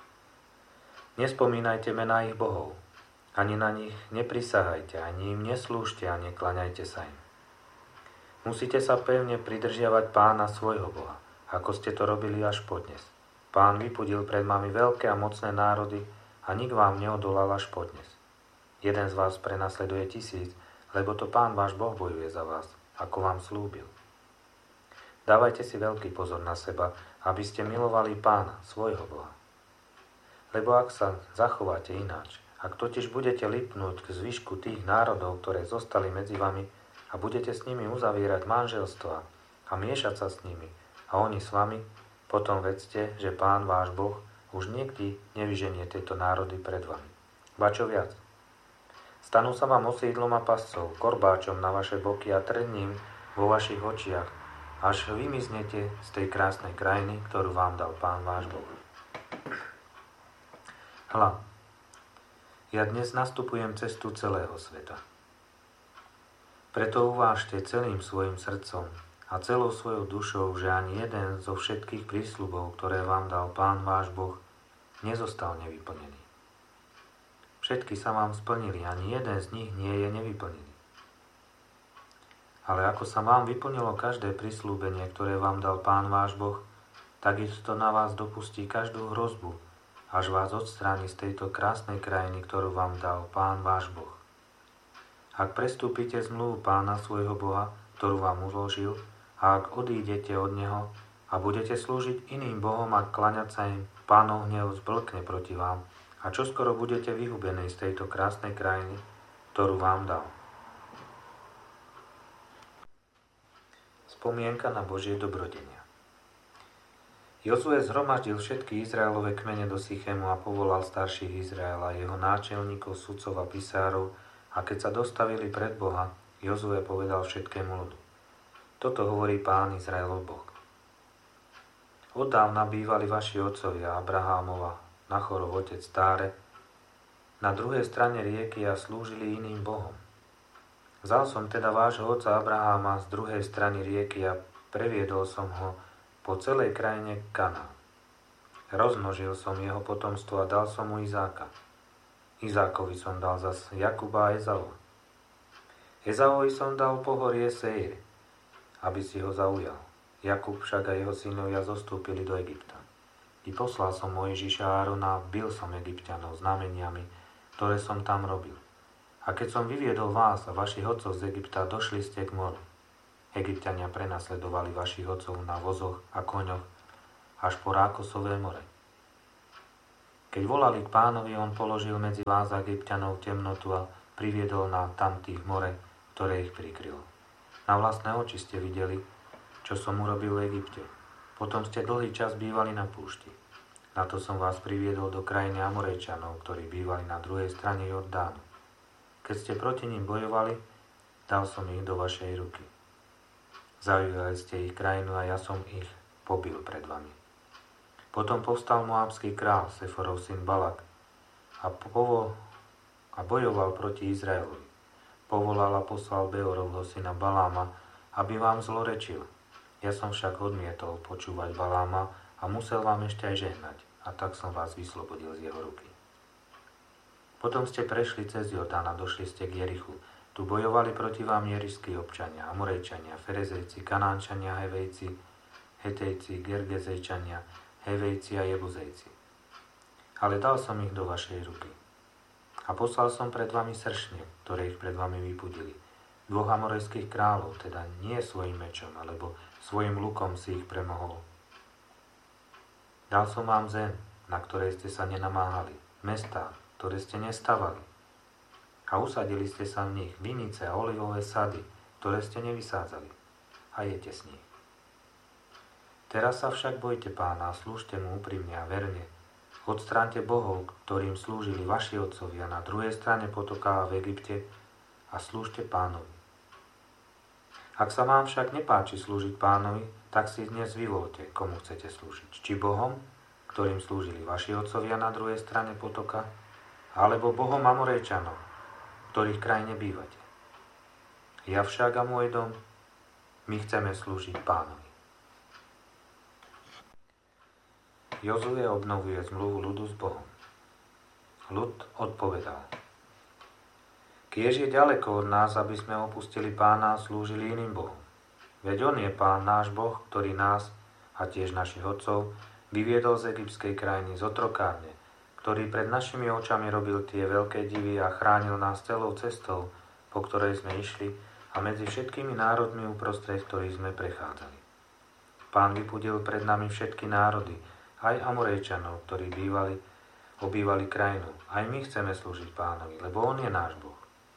Nespomínajte mená ich bohov, ani na nich neprisahajte, ani im neslúžte a nekláňajte sa im. Musíte sa pevne pridržiavať Pána svojho Boha, ako ste to robili až podnes. Pán vypudil pred vami veľké a mocné národy a nik vám neodolal až podnes. Jeden z vás prenasleduje tisíc, lebo to Pán váš Boh bojuje za vás, ako vám slúbil. Dávajte si veľký pozor na seba, aby ste milovali Pána, svojho Boha. Lebo ak sa zachováte ináč, ak totiž budete lipnúť k zvyšku tých národov, ktoré zostali medzi vami, a budete s nimi uzavierať manželstva a miešať sa s nimi a oni s vami, potom vedzte, že Pán váš Boh už nikdy nevyženie tieto národy pred vami. Ba čo viac, stanú sa vám osídlom a pascov, korbáčom na vaše boky a trním vo vašich očiach, až vymiznete z tej krásnej krajiny, ktorú vám dal Pán váš Boh. Hľa, ja dnes nastupujem cestu celého sveta. Preto uvážte celým svojim srdcom a celou svojou dušou, že ani jeden zo všetkých prísľubov, ktoré vám dal Pán váš Boh, nezostal nevyplnený. Všetky sa vám splnili, ani jeden z nich nie je nevyplnený. Ale ako sa vám vyplnilo každé prísľubenie, ktoré vám dal Pán váš Boh, takisto na vás dopustí každú hrozbu, až vás odstráni z tejto krásnej krajiny, ktorú vám dal Pán váš Boh. Ak prestúpite zmluvu Pána svojho Boha, ktorú vám uložil, a ak odídete od Neho a budete slúžiť iným bohom a klaňať sa im, Pánov hnev zblkne proti vám a čoskoro budete vyhubení z tejto krásnej krajiny, ktorú vám dal. Spomienka na Božie dobrodenia. Jozue zhromaždil všetky Izraelove kmene do Sychému a povolal starších Izraela, jeho náčelníkov, sudcov a pisárov. A keď sa dostavili pred Boha, Jozue povedal všetkému ľudu: Toto hovorí Pán Izraelov Boh. Oddávna bývali vaši otcovia Abrahámova, Nachorov otec Táre, na druhej strane rieky a slúžili iným bohom. Vzal som teda vášho otca Abraháma z druhej strany rieky a previedol som ho po celej krajine Kanán. Rozmnožil som jeho potomstvo a dal som mu Izáka. Izákovi som dal zas Jakuba a Ezava. Ezaovi som dal pohorie Seir, aby si ho zaujal. Jakub však a jeho synovia zostúpili do Egypta. I poslal som Mojžiša a Árona, bil som Egypťanov znameniami ktoré som tam robil. A keď som vyviedol vás a vašich otcov z Egypta, došli ste k moru. Egypťania prenasledovali vašich otcov na vozoch a koňoch až po Rákosové more. Keď volali k Pánovi, on položil medzi vás a Egypťanov temnotu a priviedol na tamtých more, ktoré ich prikrylo. Na vlastné oči ste videli, čo som urobil v Egypte. Potom ste dlhý čas bývali na púšti. Na to som vás priviedol do krajiny Amorejčanov, ktorí bývali na druhej strane Jordánu. Keď ste proti ním bojovali, dal som ich do vašej ruky. Zaujali ste ich krajinu a ja som ich pobil pred vami. Potom povstal moábsky král, Seforov syn Balak, a, povo- a bojoval proti Izraelovi. Povolal a poslal Beorovho syna Baláma, aby vám zlorečil. Ja som však odmietol počúvať Baláma a musel vám ešte aj žehnať, a tak som vás vyslobodil z jeho ruky. Potom ste prešli cez Jordán a došli ste k Jerichu. Tu bojovali proti vám jerišskí občania, Amorejčania, Ferezejci, Kanánčania, Hevejci, Hetejci, Gergezejčania, Hevejci a Jebuzejci. Ale dal som ich do vašej ruky. A poslal som pred vami sršne, ktoré ich pred vami vypudili. Dvoch amorejských kráľov, teda nie svojim mečom, alebo svojim lukom si ich premohol. Dal som vám zem, na ktorej ste sa nenamáhali, mestá, ktoré ste nestavali. A usadili ste sa v nich vinice a olivové sady, ktoré ste nevysádzali. A jete s nich. Teraz sa však bojte Pána a slúžte mu úprimne a verne. Odstráňte bohov, ktorým slúžili vaši otcovia na druhej strane potoka v Egypte a slúžte Pánovi. Ak sa vám však nepáči slúžiť Pánovi, tak si dnes vyvoľte, komu chcete slúžiť. Či bohom, ktorým slúžili vaši otcovia na druhej strane potoka, alebo bohom Amorejčanov, v ktorých krajine bývate. Ja však a môj dom, my chceme slúžiť Pánovi. Jozue obnovuje zmluvu ľudu s Bohom. Ľud odpovedal: Kiež je ďaleko od nás, aby sme opustili Pána a slúžili iným bohom. Veď on je Pán, náš Boh, ktorý nás a tiež našich otcov vyviedol z egyptskej krajiny, z otrokárne, ktorý pred našimi očami robil tie veľké divy a chránil nás celou cestou, po ktorej sme išli a medzi všetkými národmi uprostred ktorých sme prechádzali. Pán vypudil pred nami všetky národy, aj Amorejčanov, ktorí bývali, obývali krajinu. Aj my chceme slúžiť Pánovi, lebo on je náš Boh.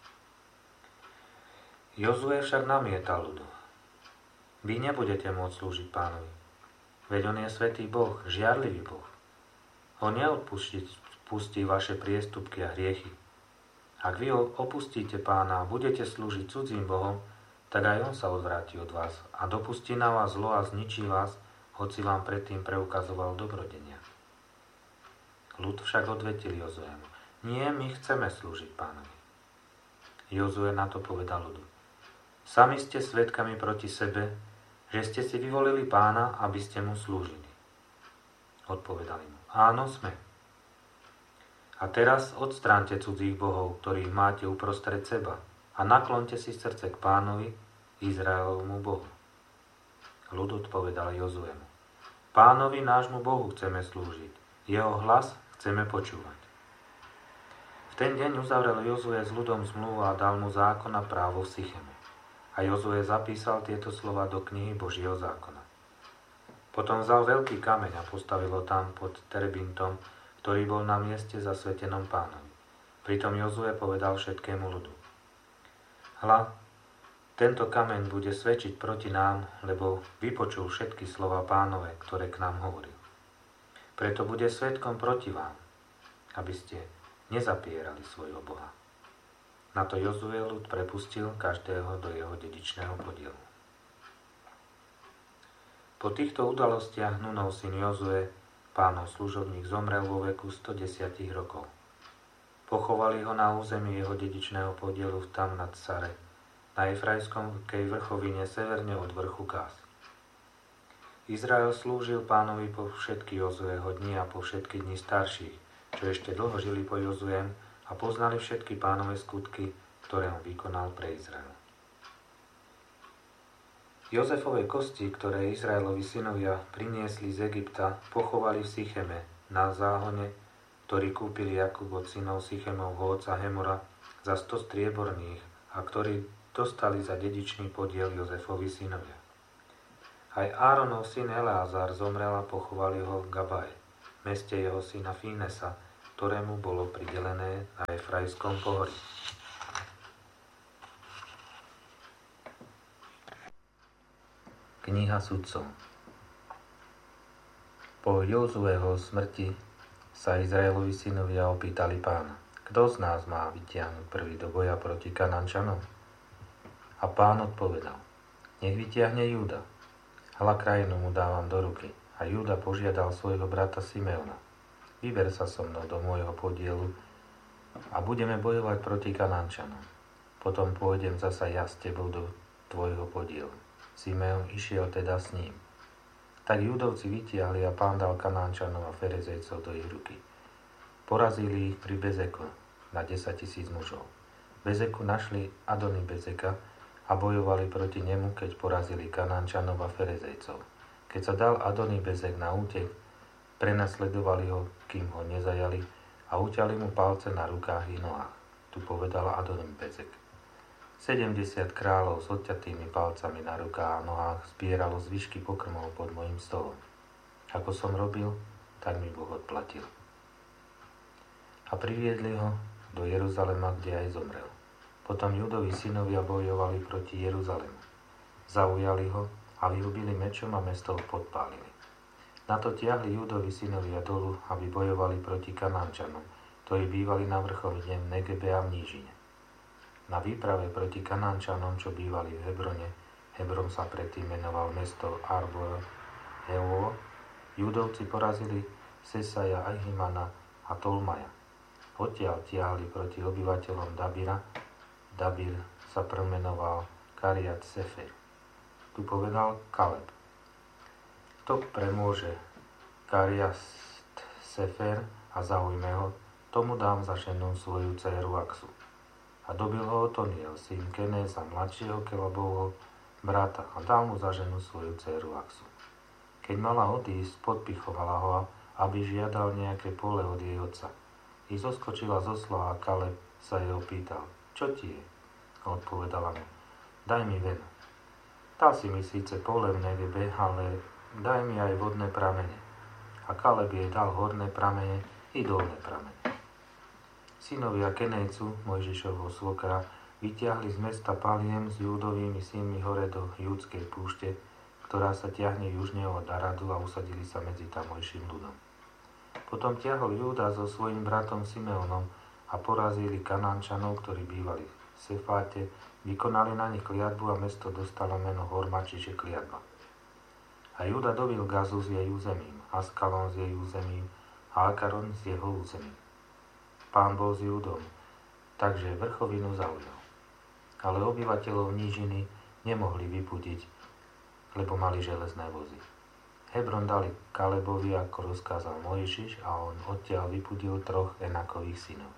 Jozue však namietal ľudu: Vy nebudete môcť slúžiť Pánovi, veď on je svätý Boh, žiarlivý Boh. On neodpustí pustí vaše priestupky a hriechy. Ak vy opustíte Pána a budete slúžiť cudzím bohom, tak aj on sa odvráti od vás a dopustí na vás zlo a zničí vás, hoci vám predtým preukazoval dobrodenia. Ľud však odvetil Jozuemu: Nie, my chceme slúžiť Pánovi. Jozue na to povedal ľudu: Sami ste svedkami proti sebe, že ste si vyvolili Pána, aby ste mu slúžili. Odpovedali mu: Áno, sme. A teraz odstránte cudzích bohov, ktorých máte uprostred seba, a naklonte si srdce k Pánovi, Izraelovmu Bohu. Ľud odpovedal Jozuemu: Pánovi nášmu Bohu chceme slúžiť, jeho hlas chceme počúvať. V ten deň uzavrel Jozue s ľudom zmluvu a dal mu zákon a právo v Sycheme. A Jozue zapísal tieto slova do knihy Božieho zákona. Potom vzal veľký kameň a postavil ho tam pod terebintom, ktorý bol na mieste zasvetenom Pánovi. Pritom Jozue povedal všetkému ľudu: Hľa, tento kameň bude svedčiť proti nám, lebo vypočul všetky slova Pánove, ktoré k nám hovoril. Preto bude svedkom proti vám, aby ste nezapierali svojho Boha. Na to Jozue ľud prepustil každého do jeho dedičného podielu. Po týchto udalostiach Nunov syn Jozue, Pánov služobník, zomrel vo veku stodesať rokov. Pochovali ho na území jeho dedičného podielu v Tamnat Sare, na Efraimskej vrchovine severne od vrchu Kás. Izrael slúžil Pánovi po všetky Jozueho dni a po všetky dni starších, čo ešte dlho žili po Jozuem a poznali všetky Pánove skutky, ktoré on vykonal pre Izrael. Jozefove kosti, ktoré Izraelovi synovia priniesli z Egypta, pochovali v Sycheme na záhone ktorí kúpili Jakub od synov Sychemovho otca Hemora za sto strieborných a ktorí dostali za dedičný podiel Jozefovi synovia. Aj Áronov syn Eleazar zomrel a pochovali ho v Gabaje, meste jeho syna Fínesa, ktorému bolo pridelené na Efraiskom pohorí. Kniha sudcov. Po Jozueho smrti sa Izraelovi synovia opýtali Pána: Kto z nás má vytiahnuť prvý do boja proti Kanánčanom? A Pán odpovedal: Nech vytiahne Júda. Hľa, krajinu mu dávam do ruky. A Júda požiadal svojho brata Simeona: Vyber sa so mnou do môjho podielu a budeme bojovať proti Kanánčanom. Potom pôjdem zasa ja s tebou do tvojho podielu. Simeon išiel teda s ním. Tak Júdovci vytiahli a Pán dal Kanánčanov a Ferezejcov do ich ruky. Porazili ich pri Bezeku na desaťtisíc mužov. V Bezeku našli Adony Bezeka a bojovali proti nemu, keď porazili Kanánčanov a Ferezejcov. Keď sa dal Adony Bezek na útek, prenasledovali ho, kým ho nezajali, a uťali mu palce na rukách i nohách. Tu povedala Adony Bezek: sedemdesiat kráľov s odťatými palcami na rukách a nohách zbieralo zvyšky pokrmov pod mojím stolom. Ako som robil, tak mi Boh odplatil. A priviedli ho do Jeruzalema, kde aj zomrel. Potom Júdovi synovia bojovali proti Jeruzalemu. Zaujali ho a vyhubili mečom a mesto podpálili. Na to tiahli Júdovi synovia dolu, aby bojovali proti Kanánčanom, ktorí bývali na vrchovine v Negebe a v nížine. Na výprave proti Kanánčanom, čo bývali v Hebrone, Hebron sa predtým menoval mesto Arbor Hevo, Júdovci porazili Sesaja, Ahimana a Tolmaja. Odtiaľ tiahli proti obyvateľom Dabira. Dabir sa premenoval Kariat Sefer. Tu povedal Kaleb: Kto premôže Kariat Sefer a zaujme ho, tomu dám za ženu svoju dcéru Aksu. A dobil ho Otoniel, syn Kenéza, mladšieho Kelebovho brata, a dal mu za ženu svoju dcéru Aksu. Keď mala odísť, podpichovala ho, aby žiadal nejaké pole od jej otca. I zoskočila zo slova a Kaleb sa jej opýtal: Čo ti je? A odpovedala mu: Daj mi ven. Dal si mi síce pole v Negebe, ale daj mi aj vodné pramene. A Kaleb jej dal horné pramene i dolné pramene. Synovia Kenejcu, Mojžišovho svokra, vytiahli z mesta Paliem s Júdovými synmi hore do Júdskej púšte, ktorá sa ťahne južne od Aradu, a usadili sa medzi tamojším ľudom. Potom ťahol Júda so svojím bratom Simeonom a porazili Kanánčanov, ktorí bývali v Sefáte, vykonali na nich kliatbu a mesto dostalo meno Horma, čiže kliatba. A Júda dobil Gazu s jej územím, Askalon s jej územím a Akaron s jeho územím. Pán bol s Júdom, takže vrchovinu zaujal. Ale obyvateľov nížiny nemohli vypudiť, lebo mali železné vozy. Hebron dali Kalebovi, ako rozkázal Mojžiš, a on odtiaľ vypudil troch Enakových synov.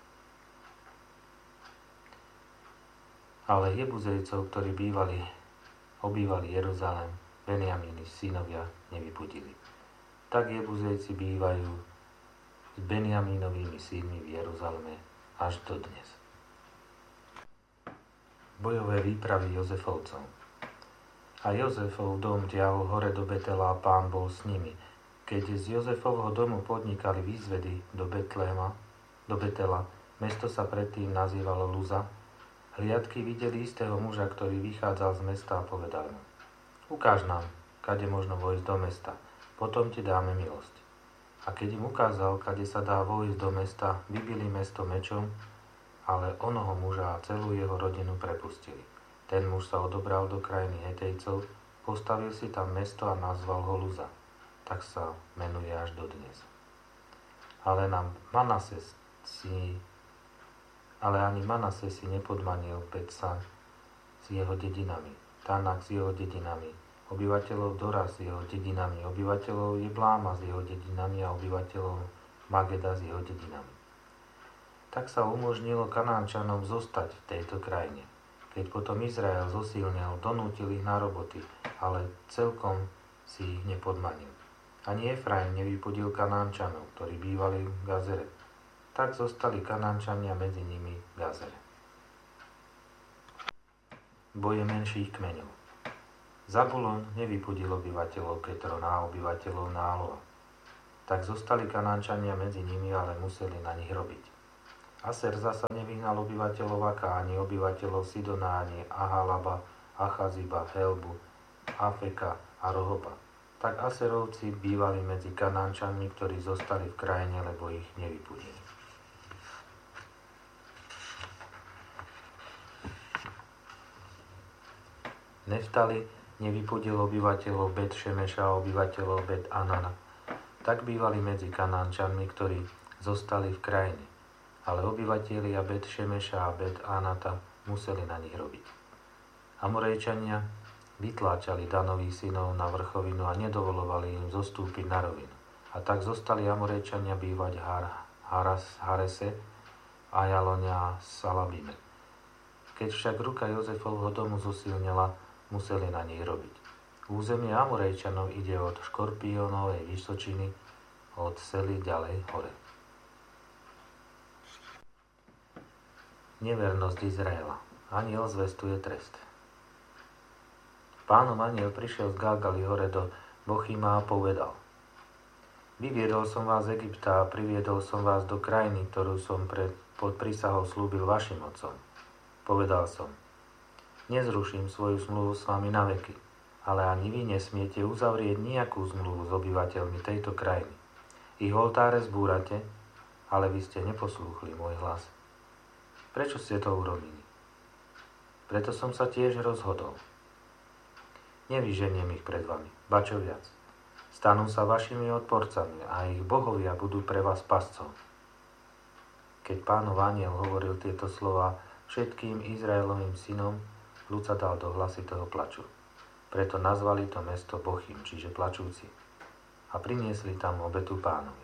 Ale Jebuzejcov, ktorí bývali, obývali Jeruzalém, Benjamíny synovia nevypudili. Tak Jebuzejci bývajú s Benjamínovými synmi v Jeruzaleme až do dnes. Bojové výpravy Jozefovcov. A Jozefov dom ťahol hore do Betela a Pán bol s nimi. Keď z Jozefovho domu podnikali výzvedy do Betléma, do Betela, mesto sa predtým nazývalo Luza, hliadky videli istého muža, ktorý vychádzal z mesta, a povedal mu: Ukáž nám, kade možno vojsť do mesta, potom ti dáme milosť. A keď im ukázal, kade sa dá vojsť do mesta, vybili mesto mečom, ale onoho muža a celú jeho rodinu prepustili. Ten muž sa odobral do krajiny Hetejcov, postavil si tam mesto a nazval ho Luza. Tak sa menuje až dodnes. Ale, nám Manases si, ale ani Manases si nepodmanil Betsan s jeho dedinami, Tanak s jeho dedinami, obyvateľov Dora s jeho dedinami, obyvateľov Jebláma s jeho dedinami a obyvateľov Mageda s jeho dedinami. Tak sa umožnilo Kanánčanom zostať v tejto krajine. Keď potom Izrael zosilnil, donútil ich na roboty, ale celkom si ich nepodmanil. Ani Efraim nevypudil Kanánčanov, ktorí bývali v Gazere. Tak zostali Kanánčania medzi nimi Gazere. Boje menších kmeňov. Zabulon nevypudil obyvateľov Ketrona a obyvateľov Nálova. Tak zostali Kanánčania medzi nimi, ale museli na nich robiť. Aser zasa nevyhnal obyvateľov Aká, ani obyvateľov Sidona, ani Ahalaba, Achaziba, Helbu, Afeka a Rohoba. Tak Aserovci bývali medzi Kanánčanmi, ktorí zostali v krajine, lebo ich nevypudili. Neftali nevypudil obyvateľov Bet Šemeša a obyvateľov Bet Anana. Tak bývali medzi Kanánčanmi, ktorí zostali v krajine. Ale obyvatelia Bet Šemeša a Bet Anata museli na nich robiť. Amorejčania vytláčali Danových synov na vrchovinu a nedovolovali im zostúpiť na rovinu. A tak zostali Amorejčania bývať Har, Haras, Harese, Ajalonia a Salabime. Keď však ruka Jozefovho domu zosilnila, museli na nich robiť. Územie Amorejčanov ide od Škorpiónovej vysočiny, od Sely ďalej hore. Nevernosť Izraela. Anjel zvestuje trest. Pánov anjel prišiel z Galgali hore do Bochima a povedal: Vyviedol som vás z Egypta a priviedol som vás do krajiny, ktorú som pred, pod prísahou slúbil vašim otcom. Povedal som: Nezruším svoju zmluvu s vami na veky, ale ani vy nesmiete uzavrieť nejakú zmluvu s obyvateľmi tejto krajiny. Ich oltáre zbúrate, ale vy ste neposlúchli môj hlas. Prečo ste to urobili? Preto som sa tiež rozhodol. Nevyženiem ich pred vami, ba čo viac. Stanú sa vašimi odporcami a ich bohovia budú pre vás pascom. Keď Pánov anjel hovoril tieto slová všetkým Izraelovým synom, ľud sa dal do hlasitého plaču. Preto nazvali to mesto Bochim, čiže plačúci, a priniesli tam obetu Pánovi.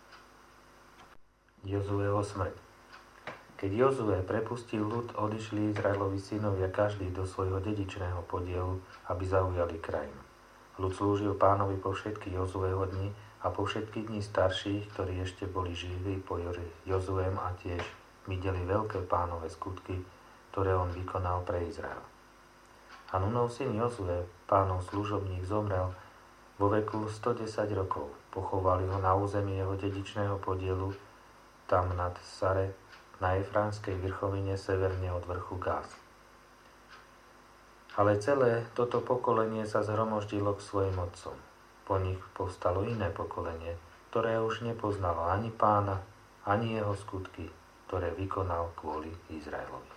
Jozueho smrť. Keď Jozue prepustil ľud, odišli Izraelovi synovia každý do svojho dedičného podielu, aby zaujali krajinu. Ľud slúžil Pánovi po všetky Jozueho dni a po všetky dni starších, ktorí ešte boli živí po Jozuem, a tiež videli veľké Pánove skutky, ktoré on vykonal pre Izrael. A Nunov syn Jozue, Pánov služobník, zomrel vo veku stodesať rokov. Pochovali ho na území jeho dedičného podielu, tam nad Sare, na Efránskej vrchovine severne od vrchu Gáz. Ale celé toto pokolenie sa zhromoždilo k svojim otcom. Po nich povstalo iné pokolenie, ktoré už nepoznalo ani Pána, ani jeho skutky, ktoré vykonal kvôli Izraelovi.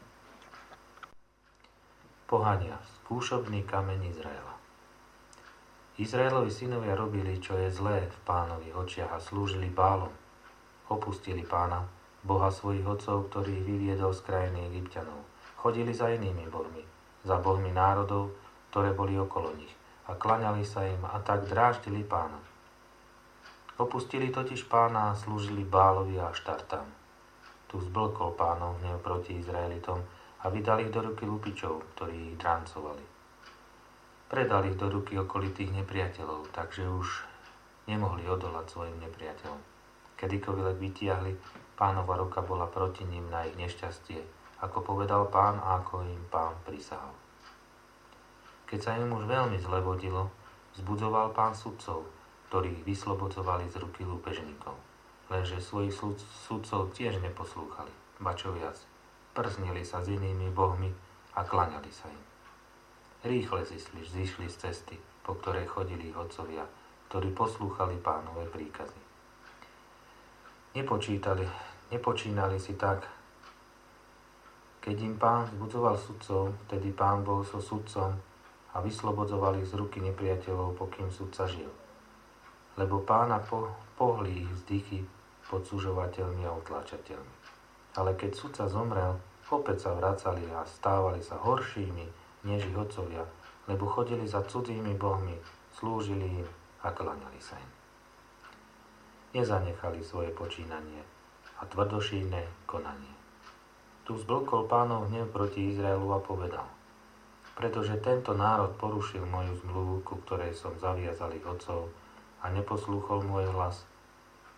Pohania, skúšobný kameň Izraela. Izraelovi synovia robili, čo je zlé v Pánových očiach, a slúžili Bálom. Opustili Pána, Boha svojich otcov, ktorých vyviedol z krajiny Egypťanov. Chodili za inými bohmi, za bohmi národov, ktoré boli okolo nich, a klaňali sa im, a tak dráždili Pána. Opustili totiž Pána a slúžili Bálovi a Štartám. Tu zblkol Pánov hnev proti Izraelitom a vydali ich do ruky lupičov, ktorí ich drancovali. Predali ich do ruky okolitých nepriateľov, takže už nemohli odolať svojim nepriateľom. Kedykoľvek vytiahli, Pánova ruka bola proti ním na ich nešťastie, ako povedal Pán a ako im Pán prisahal. Keď sa im už veľmi zle vodilo, vzbudzoval Pán sudcov, ktorých vyslobodzovali z ruky lúpežníkov. Lenže svojich sudcov tiež neposlúchali, ba čo viac, prznili sa s inými bohmi a klaňali sa im. Rýchle zišli, zišli z cesty, po ktorej chodili ich otcovia, ktorí poslúchali Pánove príkazy. Nepočítali, nepočínali si tak. Keď im Pán vzbudzoval sudcov, vtedy Pán bol so sudcom a vyslobodzovali ich z ruky nepriateľov, pokým sudca žil. Lebo Pána po, pohli ich vzdychy podsúžovateľmi a utláčateľmi. Ale keď sudca zomrel, opäť sa vracali a stávali sa horšími než ich otcovia, lebo chodili za cudzími bohmi, slúžili im a klaňali sa im. Nezanechali svoje počínanie a tvrdošíjne konanie. Tu zblkol Pánov hnev proti Izraelu a povedal: Pretože tento národ porušil moju zmluvu, ku ktorej som zaviazal ich otcov, a neposlúchol môj hlas,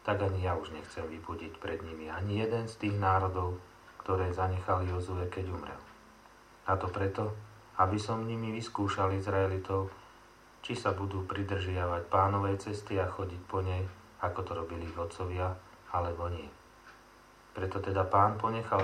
tak ani ja už nechcem vybudiť pred nimi ani jeden z tých národov, ktoré zanechal Jozue, keď umrel. A to preto, aby som nimi vyskúšal Izraelitov, či sa budú pridržiavať Pánovej cesty a chodiť po nej, ako to robili ich otcovia, alebo nie. Preto teda Pán ponechal